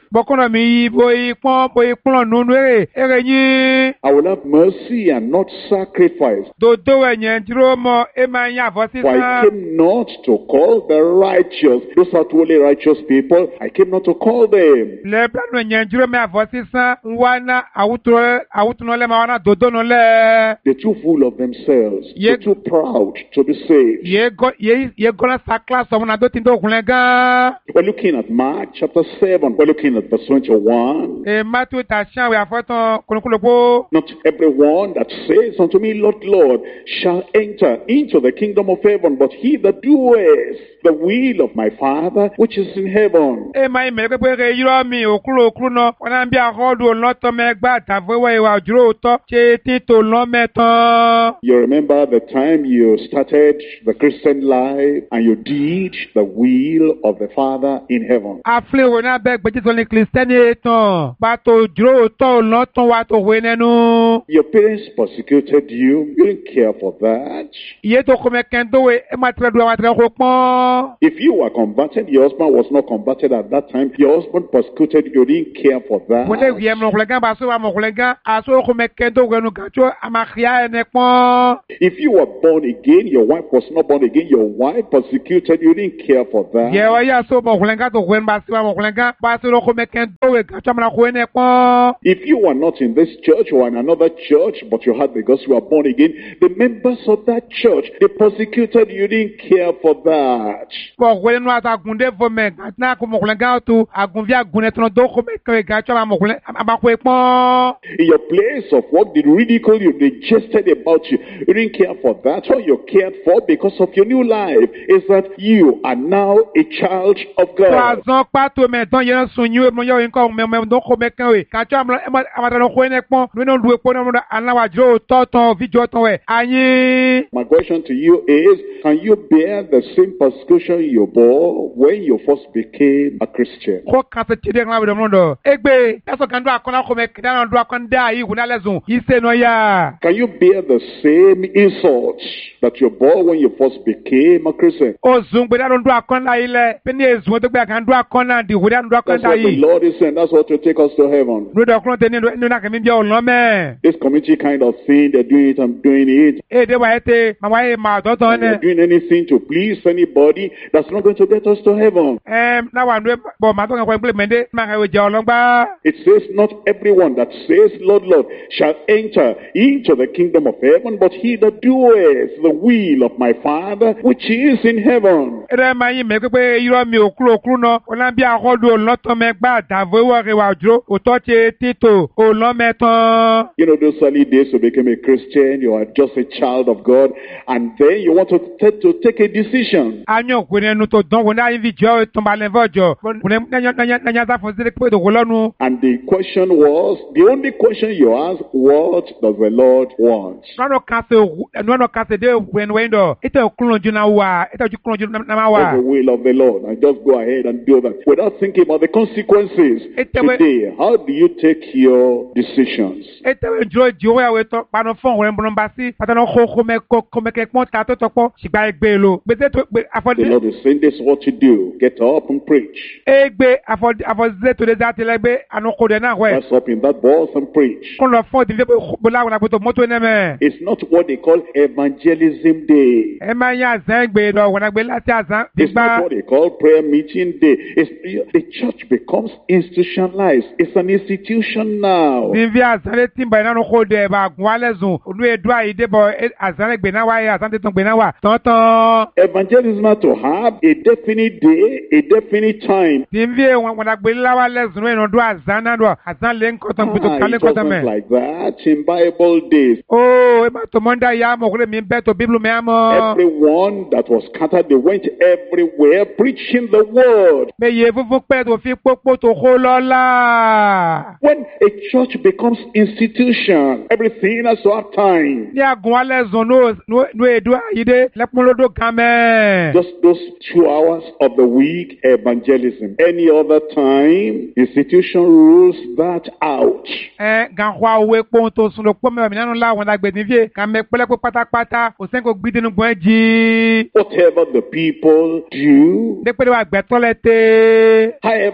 Bokono mi boy pon boy pon nunu ere ere yin. I will have mercy and not sacrifice. Dodo enyen duro mo e ma yan vo For I sisan. came not to call the righteous, those are truly righteous people, I came not to call them. Le plano enyen duro me avo sisan wana awutro awutuno le ma wana dodo no le. They're too full of themselves. Ye- They're too proud to be saved. Ye go ye ye gona sakla so na do tindo kunle gan. We're looking at Mark chapter seven. We're looking at verse twenty-one. E matu ta shan we afoton kunukulopo. Not everyone that says unto me, Lord, Lord, shall enter into the kingdom of heaven, but he that doeth the will of my Father which is in heaven. E ma ime pe pe yiro mi okuro okuro no wana bi ahodu loto me gba tawewe iwa juro to che ti to lo metan. You remember the time you started the Christian life and you did the will of the Father in heaven. Afle wo na be gbe to ni Christian etan ba to juro to loto wa to we nenu. Your parents persecuted you. You didn't care for that. Iye to ko me kendo we e ma tre do wa tre ko pon. If you were converted, your husband was not converted at that time. Your husband persecuted you. You didn't care for Wo le that. wi em no kulega ba so wa mo kulega aso ko me kendo we nu gacho amakhia ene pon. If you were born again, your wife was not born again. Your wife persecuted you. You didn't care for that. Ye wa ya so mo kulega to wen ba so wa mo kulega ba so ko me kendo we gacho amana ko ene pon. If you were not in this church or in another church, but you had because you were born again, the members of that church, they persecuted you. You didn't care for that. Bo wele no ata gunde vo me na ko mo kulega to agunvi agune to do ko me ke gacho ama mo kulega ama ko pon. In your place of work, they ridiculed you, they jested about you. You didn't care for that. All you cared for because of your new life is that you are now a child of God. Razon pato me don yen sunyu mo yo nko me me don ko me kan we gacho ama ama don ko ene pon no no duwe pon no alawa jiro to ton video ton we ayin. My question to you is, can you bear the same persecution you bore when you first became a Christian? Ko kan se tide ngla we do mondo egbe eso kan do akona ko me dan do akonda yi wuna lezun ise no ya. Can you bear the same insults that you bore when you first became a Christian? O zun gbe dan do akonda ile pe ni ezun to gbe kan do akonda di wuna do That's akonda what the yi. Lord is saying. That's what will take us to heaven. No do akon te ni no na kemi bi o lo me. This community kind of thing, they're doing it, I'm doing it. E de wa ete ma wa e ma do ton And we're ne. doing anything to please anybody. That's not going to get us to heaven. Em na wa no bo ma to kan ko implement ma ka we je olongba. It says, not everyone that says, Lord, Lord, shall enter into the kingdom of heaven, but he that doeth the will of my Father which is in heaven. Ere ma yin me pe pe iro mi okuro okuro no ona bi ahodu oloto me gba davo wo re wa juro o to che tito o lo metan. You know, those early days you became a Christian, you are just a child of God, and then you want to, t- to take a decision. Anyo kwene nu to don wona yin video to ba le vojo. Wona nanya nanya nanya za fo zire pe do wolonu. And the question was, the only question you asked, what does the Lord want? No kase no no kase de wen wendo. Ite okulon ju na wa, ite ju kulon ju na ma That's the wa. will of the Lord. And just go ahead and do that without thinking about the consequences. It's the way- Today, how do you take your decisions? Ite we juro ji wo ya we to pa no fon wen bon ba si. Pata no kho kho me ko ko me ke pon ta to to po sigba egbe lo. Gbese to gbe The afode Lord is saying this is what you do. Get up and preach. egbe afode afode to de za te legbe anu ko de na we. Rise up in that bus and preach. Kon lo fon di le bo la wona to moto ne me. It's not what they call evangelism day. E ma ya zan gbe do wona gbe lati azan It's not digba. what they call prayer meeting day. It's, the church becomes institutionalized. It's an institution now. Bi vi azan le timba na no ko de ba gun wale zun. Onu edu ayi de bo azan gbe na wa ya azan te ton gbe na wa. Ton ton. Evangelism has to have a definite day, a definite time. Bi vi wona gbe la wa le zun no do azan na do azan le nko ton gbe to Ah, kale it ko ton wasn't me. like that in Bible days. Oh, e ba to monda ya mo ko le mi be to Bible me amo. Everyone that was scattered, they went everywhere preaching the word. Me ye fufu pe to fi popo to ko lola. When a church becomes institution, everything has to have time. Ni agun wale zun no no no edu ayi de le pon lodo kan me. Just those two hours of the week, evangelism. Any other time, institution rules that out. Eh gan kwa we pon to sun lo po me mi nanu la won dagbe ni vie kan me pele pe pátápátá o sen ko gbide nu gbon ji. Whatever the people do, De pe wa gbe tole te. however the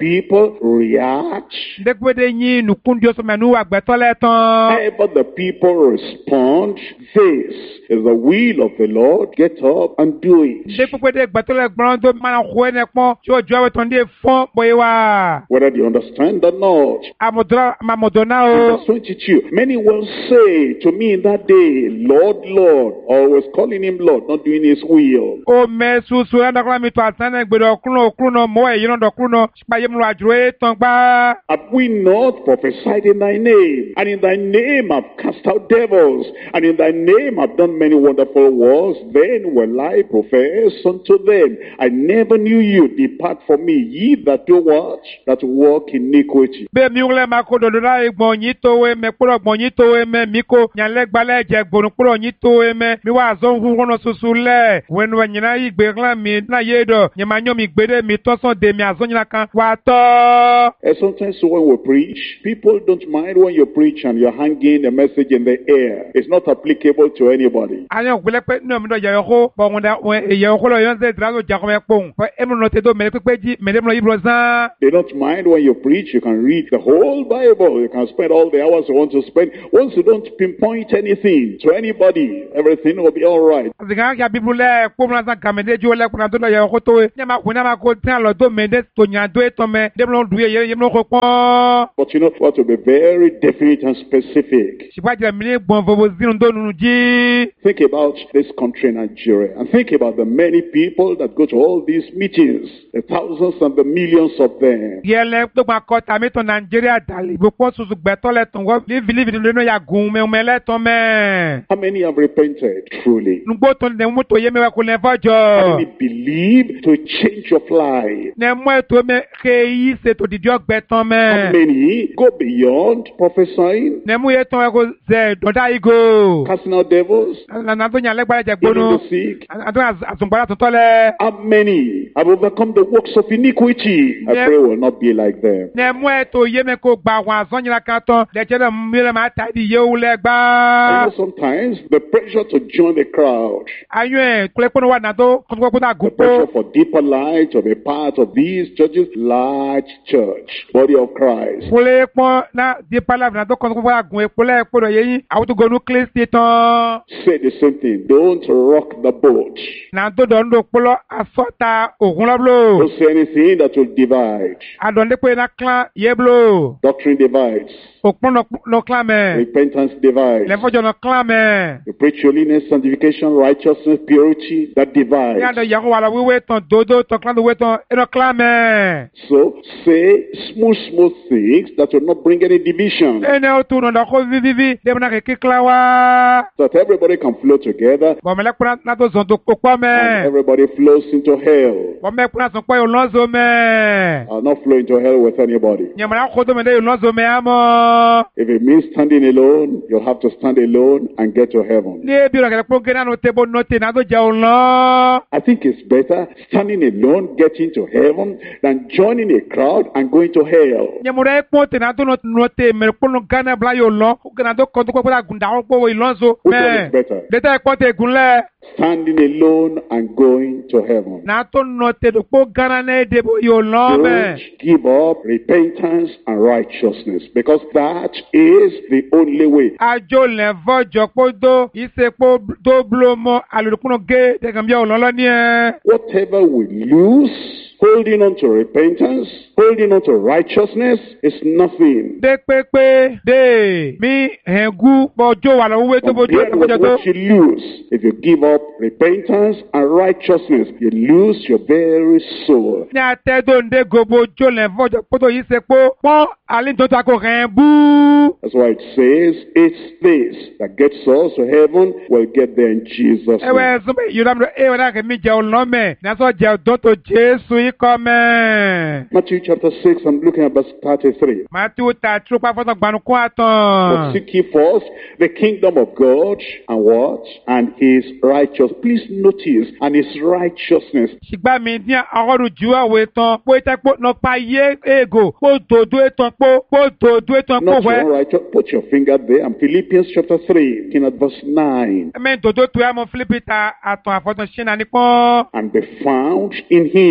people react, Ndekwe nyi nukundio so menu agbetole ton. however the people respond, this is the will of the Lord. Get up and do it. Ndekwe de agbetole gbrondo mana khwene pon ti ojo awe ton de fon boyewa. Whether they understand or not. Amodra mamodona Verse o. twenty-two. Many will say to me in that day, Lord, Lord, always calling him Lord, not doing his will. O mesu su enda kla mi to asane gbedo kuno kuno mo e yin do kuno spaye mu ajuro e ton gba. Have we not prophesied in thy name? And in thy name I've cast out devils. And in thy name I've done many wonderful works. Then will I profess unto them, I never knew you. Depart from me, ye that do what? That walk iniquity. Be mi ule makodo la egbon yin to we me poro gbon yin to we me mi ko nyanle gbale je gbonu poro yin to we me mi wa zo hu wono susu le wenu wa nyina igbe klan mi na yedo nyama nyo mi gbede mi to son de mi azo nyina kan wa to. And sometimes when we preach, people don't mind when you preach and you're hanging a message in the air. It's not applicable to anybody. Anya gbele pe no mi do ye ho bo won da ye ho lo yon ze drago ja ko me pon fo e mo no te do me pe pe ji me de mo yibro zan. They don't mind when you preach. You can read the whole Bible. You can spend all the hours you want to spend. Once you don't pinpoint anything to anybody, everything will be all right. Zinga ya bibule ko mo zan kamede jo le kuna do ye ho to nyama ko nyama ko tan lo do me de to nya do e to me de mo du ye ye mo ko pon. But you know what to be very definite and specific. Si pa je mi le gbon vovo zinu do nu ji. Think about this country, Nigeria, and think about the many people that go to all these meetings, the thousands and the millions of them. Yele to gba ko ta mi to Nigeria dali bo po susu gbe to le ton wo live live ni no ya gun me me le ton me. How many have repented truly? Nugbo to ne mu to ye me wa ko le How fojo. many believe to change of life? Ne mo to me ke yi se to di gbe ton How me. many go beyond prophesying, Ne mu ye ton ko ze do da igo. casting out devils, Na na to nya le gba je healing gbonu. the sick? Adun asungbara to to le. How many have overcome the works of iniquity? I Yeah. pray will not be like them. Ne mo to ye me ko gba wa so nyira kan ton le je na mi le ma ta di ye u le I gba. know sometimes the pressure to join the crowd, Ayo e kule kono wa na to ko ko na the gupo. pressure for deeper light to be part of these churches, large church, body of Christ. Kule pon na di palabre na to ko ko wa gun e kule ko do ye yin awutu gonu klisti ton. Say the same thing. Don't rock the boat. Na to do ndo polo asota ogun loblo. Don't say anything that will divide. Adon de pe na clan ye blo. Doctrine divides. Okpon no no clan me. Repentance divides. Le fojo no clan me. You preach holiness, sanctification, righteousness, purity, that divides. Ya do yago wala wiwe ton dodo to clan do we ton e no clan me. So say smooth, smooth things that will not bring any division. Ene o tu no ko vivi vi de na ke kikla wa. So that everybody can flow together Bo me le kuna na to zon to popo and me. everybody flows into hell. Bo me kuna son po yo lonzo me. I'll not flow into hell with anybody. Nyamara ko do me de yo lonzo me amo. If it means standing alone, you'll have to stand alone and get to heaven. Ni bi ro ke po gena no tebo no te na do je o lo. I think it's better standing alone, getting to heaven, than joining a crowd and going to hell. Nyamura e po te na do no no te me po no gana bla yo lo. Gana do ko to ko da gunda o po wo lonzo Which one me. is better? De te ko te gunle. Standing alone and going to heaven. Na to no te do po gana na de bo yo lo Don't me. give up repentance and righteousness, because that is the only way. Ajo le vojo po do ise po do blo mo alulukuno ge de kan bi o lo lo ni e. Whatever we lose, holding on to repentance, holding on to righteousness is nothing. De pepe de mi hengu bojo wa lo we to bojo Compared to with bojo to. what you lose, if you give up repentance and righteousness, you lose your very soul. Ní àtẹ́dọ̀ ǹdẹ́ gobo jó lẹ̀ fọ́jọ́ pótó yìí ṣe pé pọ́n àlejò tó akọ rẹ̀ bú. That's why it says, it's this that gets us to heaven, will get there in Jesus' Ẹ̀wẹ̀ name. ẹ̀sùn bẹ́ẹ̀ yìí lọ́mọdé ẹ̀wẹ̀ náà kì í mi jẹ́ ọlọ́mẹ̀ ní aṣọ jẹ́ ọ̀dọ́ tó Jésù ikọ̀ mẹ́. Matthew chapter six, I'm looking at verse thirty-three. Màtí ta tí ó pa fọ́tọ̀ gbanukú But àtàn. seek ye first the kingdom of God and what? And his righteousness. Please notice, and his righteousness. Ṣìgbà mi ní ọgọ́rùn jù àwọ̀ tán pé tẹ́pọ̀ náà pa yé ègò pé dòdó ètàn pé pé dòdó ètàn pé Not your wẹ́. own righteous. Put your finger there. And Philippians chapter three, looking at verse nine. Ẹ̀mẹ́ dòdó tó yà mọ́ Fílípì ta àtàn àfọ̀tàn ṣẹ́nà nípọ́n. And be found in him, not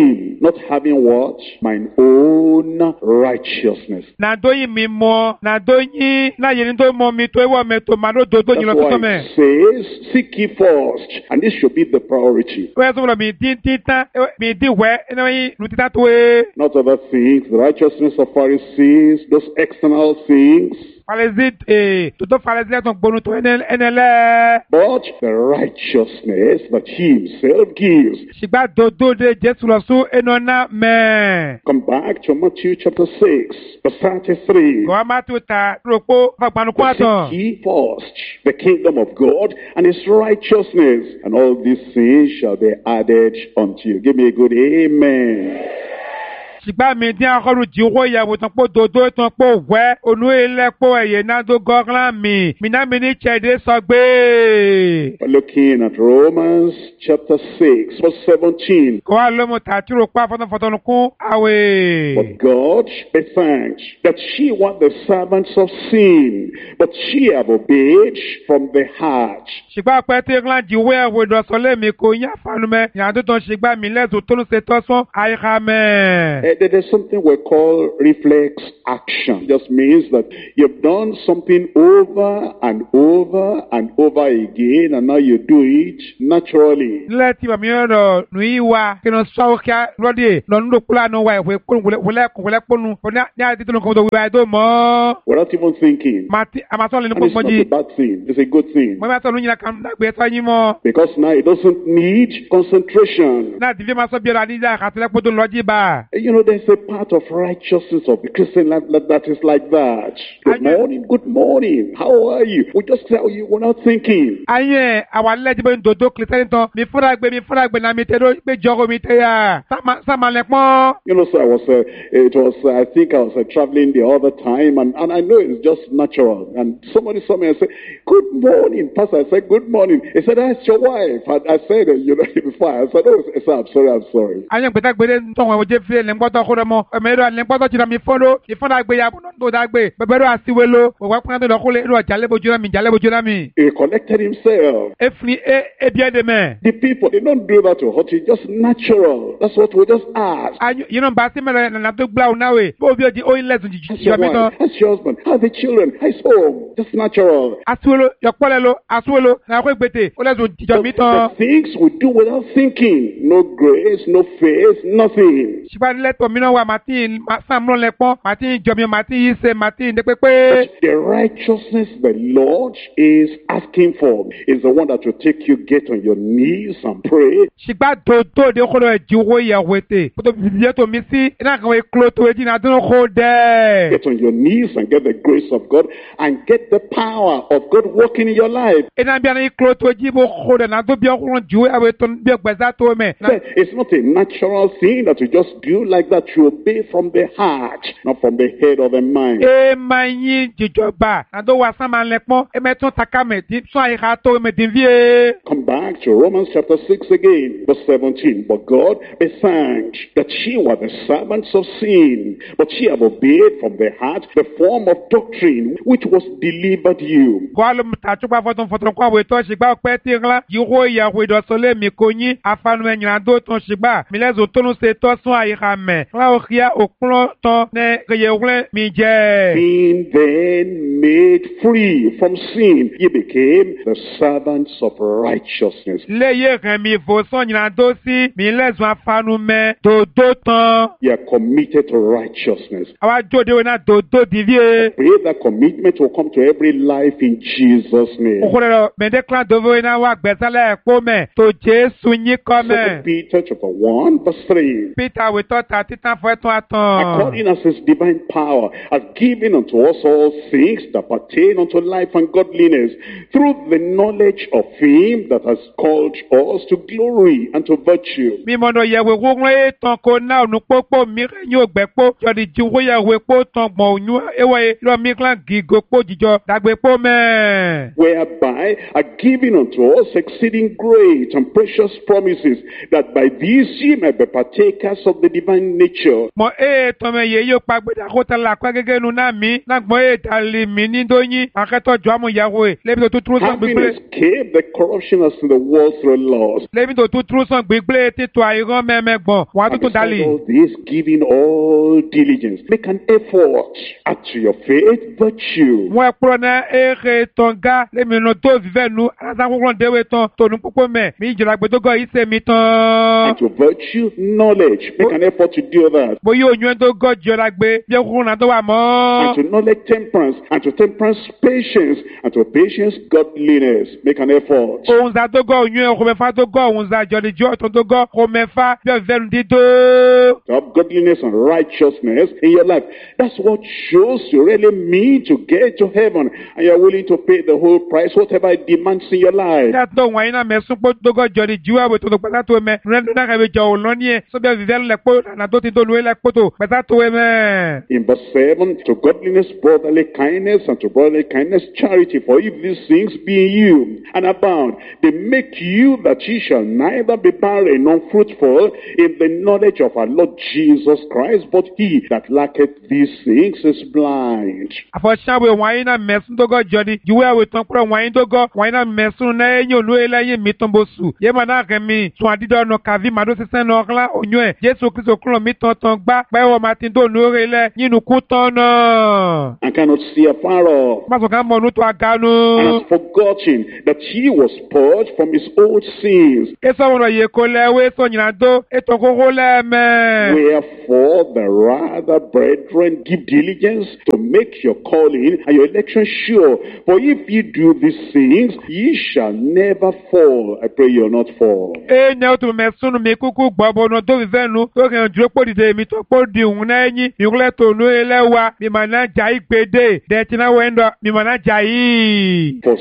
not having what? Mine own righteousness. Na do yi mi mo, na do yi na yeni do mo mi to ewo me to ma do do do That's yin lo to why me. it says, seek ye first. And this should be the priority. We so lo mi din tin tan, mi di we, eno yi lu tita to e. Not other things, the righteousness of Pharisees, those external things. Falezi eh to to falezi ton gbonu to ene enele. But the righteousness that he himself gives. Sigba do do de Jesu lo su eno na me. Come back to Matthew chapter six, verse thirty-three. Ko ma tu ta ropo fa gbanu ko But seek aton. ye first the kingdom of God and his righteousness, and all these things shall be added unto you. Give me a good amen. Sigba mi din akoru ji wo ya wo ton po do do ton po we onu ele po eye na do goglan mi. Mi na mi ni chede so gbe. We're looking at Romans chapter six, verse seventeen. Ko wa lo mo ta ti ro pa foton foton kun awe. But God be thanked that she were the servants of sin, but she have obeyed from the heart. Sigba pe ti ran ji we wo do so le mi ko yan fanu me. Yan do ton sigba mi le so tonu se to son ai ha me. Uh, there is something we call reflex action. It just means that you've done something over and over and over again, and now you do it naturally. Leti ba mi ro nu iwa kino so ka rodi lo ndo kula no wa we ko wele wele ko wele ponu ko na ya ti tonu ko do wi do mo. We're not even thinking. Mati amaso le ni And po it's not a moji. bad thing. It's a good thing. Mo ma to nu yin kan na gbe to yin mo. Because now it doesn't need concentration. Na di vi ma so bi ra ni ja ka tele po do loji ba. You know, there's a part of righteousness of the Christian life that, that is like that. Good morning, good morning. How are you? We just tell you, we're not thinking. Aye awa le ji bo do do klisen ton mi fura gbe mi fura gbe na mi te do pe jogo mi te ya. Sama sama le pon. You know, so I was, uh, it was, uh, I think I was uh, traveling the other time, and, and I know it's just natural. And somebody saw me and said, good morning, Pastor. I said, good morning. He said, that's your wife. And I said, uh, you know, before, I said, oh, I said, I'm sorry, I'm sorry. Aye gbeta gbe de ton wo je fi le ngboto ko mo. E me ro le ngboto ti na mi fondo. Ifon gbe ya bu no do da gbe. Bebe ro asiwelo. Wo wa pon do ko le ro jale boju na mi jale boju na mi. He collected himself. Efni e e bien de me. The people, they don't do that to hurt you. Just natural. That's what we just ask. Ayo you know ba si me na na to gba o na we. Bo bi o di o in lesson ji How's ji your mi wife? ton. How's your husband? How are the children? How's home? Just natural. Asiwelo yo pole lo asiwelo na ko gbete. O lesson ji jo mi The ton. things we do without thinking. No grace, no faith, nothing. Siba le to mi no wa Martin sam lo le pon. Martin jo mi Martin yi se Martin de pepe. The righteousness the Lord is asking for is the one that will take you get on your knees and pray. Sigba do do de ko do ji wo ya wete. Ko to bi to mi si na kan we klo to e di na do ko de. Get on your knees and get the grace of God and get the power of God working in your life. E na bi na klo to ji bo ko de na do bi o ko ji wo ya we to bi gbeza to me. It's not a natural thing that you just do like that. You obey from the heart, not from the head or the mind. E ma yin jijoba na do wa san ma le pon e me tun taka me di so ai ha to me din vie. Come back to Romans chapter six again, verse seventeen. But God be thanked that she were the servants of sin, but she have obeyed from the heart the form of doctrine which was delivered you. Ko lo ta chu pa fotun fotun ko we to sigba pe ti ran yi wo ya we do so le mi ko yin afanu e nyan do tun sigba mi le zo tonu se to sun ai ha me. Wa o kia okun ton ne ye wle mi je. Being then made free from sin, ye became the servants of righteousness. Le ye ran mi vo son nyan do si mi le zo afanu me do do ton. You are committed to righteousness. Awa jo de we na do do di vie. Pray that commitment will come to every life in Jesus' name. Okorero me declare do we na wa gbesale ko me to Jesu yin ko me. Second Peter chapter one, verse three. Peter we to ta titan fo etun atan. According as his divine power has given unto us all things that pertain unto life and godliness, through the knowledge of him that has called us to glory and to virtue. Mi mo no ye we wo nle tan ko na onu popo mi yin ogbepo yo di ji wo ye we po tan gbon oyun ewe lo mi clan gigo po jijo dagbe po me. Whereby are given unto us exceeding great and precious promises, that by these ye may be partakers of the divine human nature. Mo e to me ye yo pa gbeda ko ta la kwa gege nu na mi na gbon e dali mi ni doyin aketo jo amu yawo e lebi to tu tru san Having gbigble escaped the corruption that's in the world through laws. lebi to tu tru san gbigble ti to ayiran meme gbon wa tu And tu beside dali all this, giving all diligence. Make an effort. Add to your faith virtue. mo e pro na e re tonga le mi no to vive nu asa ko dewe ton to nu popo me mi jira gbe to go ise mi tan And to virtue, knowledge. Make an effort to do that. bo yo yun to go jira gbe bi ko na to wa mo And to knowledge, temperance. And to temperance, patience. And to patience, godliness. Make an effort. ohun za to go yun ko me fa to go ohun za jodi jo to to go ko me fa bi venu di to To have godliness and righteousness in your life. That's what shows you really mean to get to heaven. And you're willing to pay the whole price, whatever it demands in your life. ya to wa ina me sun po to go jodi jiwa we to to pata to me ren na ka be jo lo ni e so bi vive le po na to ti to lu le po to pata to we me In verse seven, to godliness, brotherly kindness, and to brotherly kindness, charity. For if these things be in you and abound, they make you that ye shall neither be barren nor fruitful in the knowledge of our Lord Jesus Christ. But he that lacketh these things is blind. afo shawe wa ina me sun to go jodi jiwa we ton pro wa ina to go wa ina me sun na enyo lu ele yin mi ton bo su ye ma na kan mi sun adido no kavi ma do sisen no kla onyo e Jesu Kristo klo mi ton ton gba pe wo ma tin do nu re le yinu ku ton na And cannot see afar off. ma so kan mo nu to And aganu has forgotten that he was purged from his old sins. eso wono ye ko le we so nyina do e to ko ko le me Wherefore, the rather, brethren, give diligence to make your calling and your election sure. For if ye do these things, ye shall never fall. I pray you'll not fall. e ne o to me sunu mi kuku gbobo no to venu to kan duro po dide mi to po di un na yin mi kule to nu ele wa mi ma na ja igbede de ti na wendo mi ma na ja yi For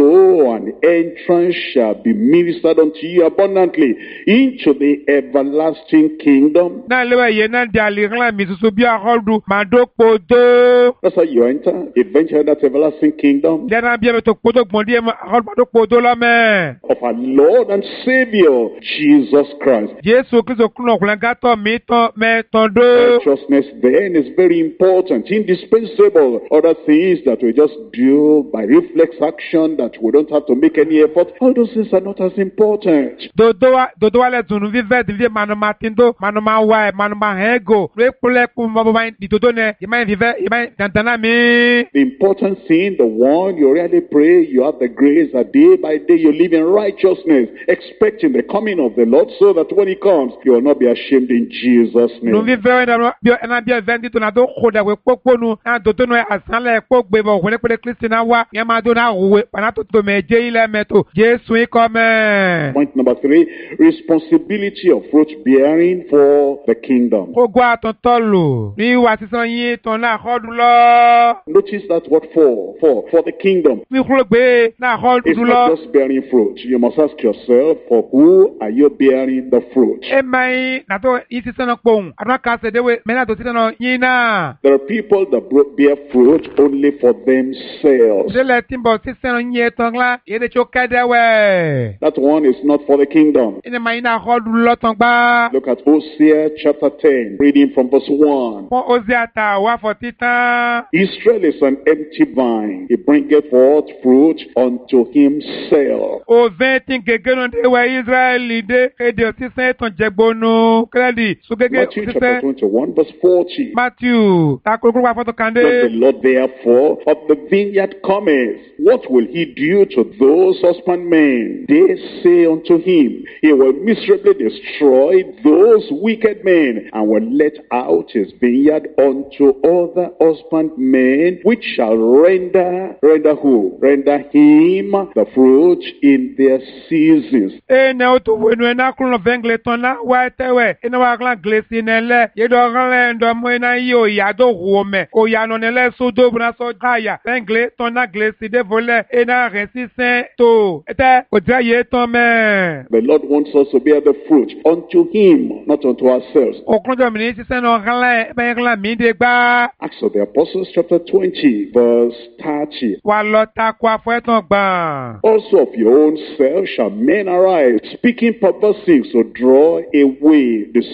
so an entrance shall be ministered unto you abundantly into the everlasting kingdom. na lewe ye na di ali ran mi susu bi ahodu ma do podo That's how you enter, eventually that everlasting kingdom de na bi me to podo gbon di ma ahodu ma do podo lo me of our Lord and Savior, Jesus Christ. Jesu Kristo kuno kula gato mi to me ton do Righteousness then is very important, indispensable. Other things that we just do by reflex action, that we don't have to make any effort, all those things are not as important. dodo wa dodo wa le tunu vive di manu ma tindo manu ma wa manu ma hego re pule ku mo bo di dodo ne ye ma vive ye ma dantana mi The important thing, the one you really pray, you have the grace that day by day you live in righteousness, expecting the coming of the Lord, so that when he comes, you will not be ashamed in Jesus' nu name. vive na bi na bi vendi to na do khoda we popo nu na dodo no asan le po gbe bo wele pe Kristi na wa ye ma do na we na to to me je ile meto Jesu i come Point number three, responsibility of fruit bearing for the kingdom. ogo atontolo ni wa sisan yin ton na khodu lo Notice that word for, for, for the kingdom. mi khulo gbe na khodu It's lo not just bearing fruit. You must ask yourself, for who are you bearing the fruit? e mai na to isi sana pon adwa ka se dewe me na to sisan no yin na There are people that bro- bear fruit only for themselves. je le timbo sisan yin ton la ye de cho kadewe That one is not for the kingdom. ine mai na khodu lo ton gba Look at Hosea chapter ten, reading from verse one. fún oziata wa fọ titan. Israel is an empty vine. He bringeth forth fruit unto himself. òvin tí gègé nu de wẹ israẹli dé kéde òtísẹ́ ètò jẹgbónú kírẹ́dì sógégé Matthew chapter òtísẹ́ twenty-one, verse forty. matthew takurukuru wa fọ́tò kàndé. But the Lord therefore of the vineyard cometh. What will he do to those husbandmen? They say unto him, he will miserably destroy those wicked men, and will let out his vineyard unto other husbandmen, which shall render, render who? Render him the fruit in their seasons. ene o tó wẹnu ẹ náà kúrò fẹ́nglẹ̀ tán náà wá tẹ́wẹ̀ ẹ náà wà kúrò gilesi nílẹ̀ yédọ̀ ọ̀rẹ́ ndọ́mọ iná yí òyà tó wù mẹ́ òyà nọ nílẹ̀ sódò bùnà sọ káyà fẹ́nglẹ̀ tán náà gilesi dévolẹ̀ ẹ náà rẹ̀ sísẹ́ tó ẹ tẹ́ òtí ayé tán mẹ́. The Lord wants us to bear the fruit unto him, not unto ourselves. òkúnjọ mi ní sísẹ́ náà rẹ̀ bẹ́ẹ̀ rẹ̀ mí dé gbá. Acts of the Apostles chapter twenty, verse thirty. wà lọ takò àfọ̀ẹ́tàn gbọ̀n. Also of your own self shall men arise, speaking perverse things to draw away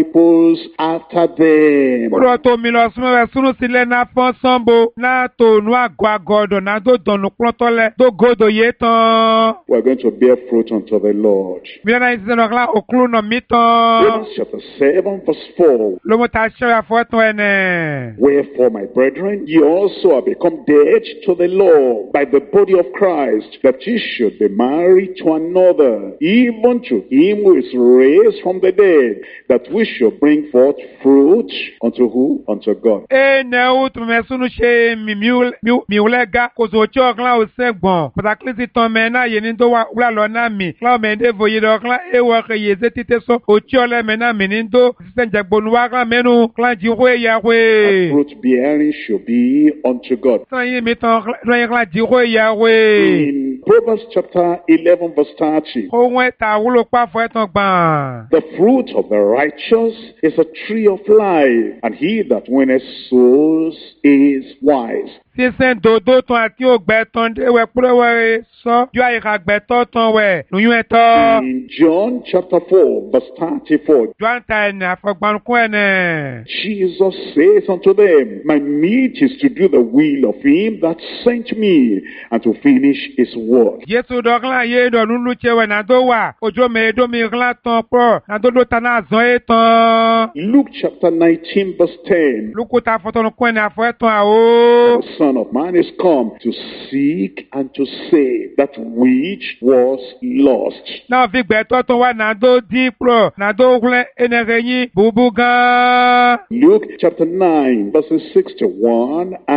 disciples after them. Kúrò tó mi lọ súnmọ́ rẹ̀ súnú sílẹ̀ náà fọ́n sánbo náà tó nu àgọ́ àgọ́dọ̀ náà tó dọ̀nù pọ́ntọ́lẹ̀ tó gòdò yé tán. We're going to bear fruit unto the Lord. Mi náà yìí sẹ́nu ọ̀kla òkúrú nà mí tán. Romans chapter seven verse four. Ló mú ta ṣẹ́ra fọ́ tán ẹ̀ nẹ̀. Wherefore, my brethren, ye also are become dead to the law by the body of Christ, that ye should be married to another, even to him who is raised from the dead, that we should bring forth fruit unto who? Unto God. Ẹ nẹ́ o tún mẹ́ súnú ṣe miwulẹ̀ ga kò sò tí ọ̀kla ò sẹ́gbọ̀n. Pàtàkì ti tán mẹ́ náà yé ní tó wà lọ náà mi. Kílá mẹ́ ndé fòye dọ̀ kílá ewọ́ kẹ yé zé títẹ́ sọ. Òtí ọ̀lẹ́ mẹ́ náà mi ní tó sísẹ́ jẹ̀gbọ́nu wá kílá mẹ́nu kílá jí wé ya wé. Fruit bearing should be unto God. Sọ́yìn mi tán kílá jí wé ya wé. In Proverbs chapter eleven verse thirty. Ohun ẹ̀ta wúlò pàfọ́ ẹ̀tàn gbọ̀n. The fruit of the righteous is a tree of life, and he that winneth souls is wise. Sísẹ́ dòdò tán àti ògbẹ́ tán déwẹ̀ púrẹ́wẹ́ sọ. Yọ àyíká gbẹ̀tọ́ tán wẹ̀ lóyún ẹ̀tọ́. In John chapter four verse thirty-four. Jọ àǹtà ẹ̀nì àfọ̀gbọ́nkún ẹ̀nẹ̀. Jesus says unto them, my meat is to do the will of him that sent me, and to finish his work. Jésù dọ́kílà yé dọ̀ lúlú tsewe nàdó wà. Ojú mi èdò mi kílá tán pọ̀. Nàdó ló ta náà zọ́ é tán. Luke chapter nineteen verse ten. Lúkúta fọ́tọ̀nukún ẹ̀nì àfọ̀ ẹ̀tàn àwọ̀. The Son of Man is come to seek and to save that which was lost. Náà fi gbẹ̀tọ́ tán wá nàdó dípò. Nàdó wúlẹ̀ ẹnẹ̀rẹ̀ yín bùbù gan. Luke chapter nine verses sixty-one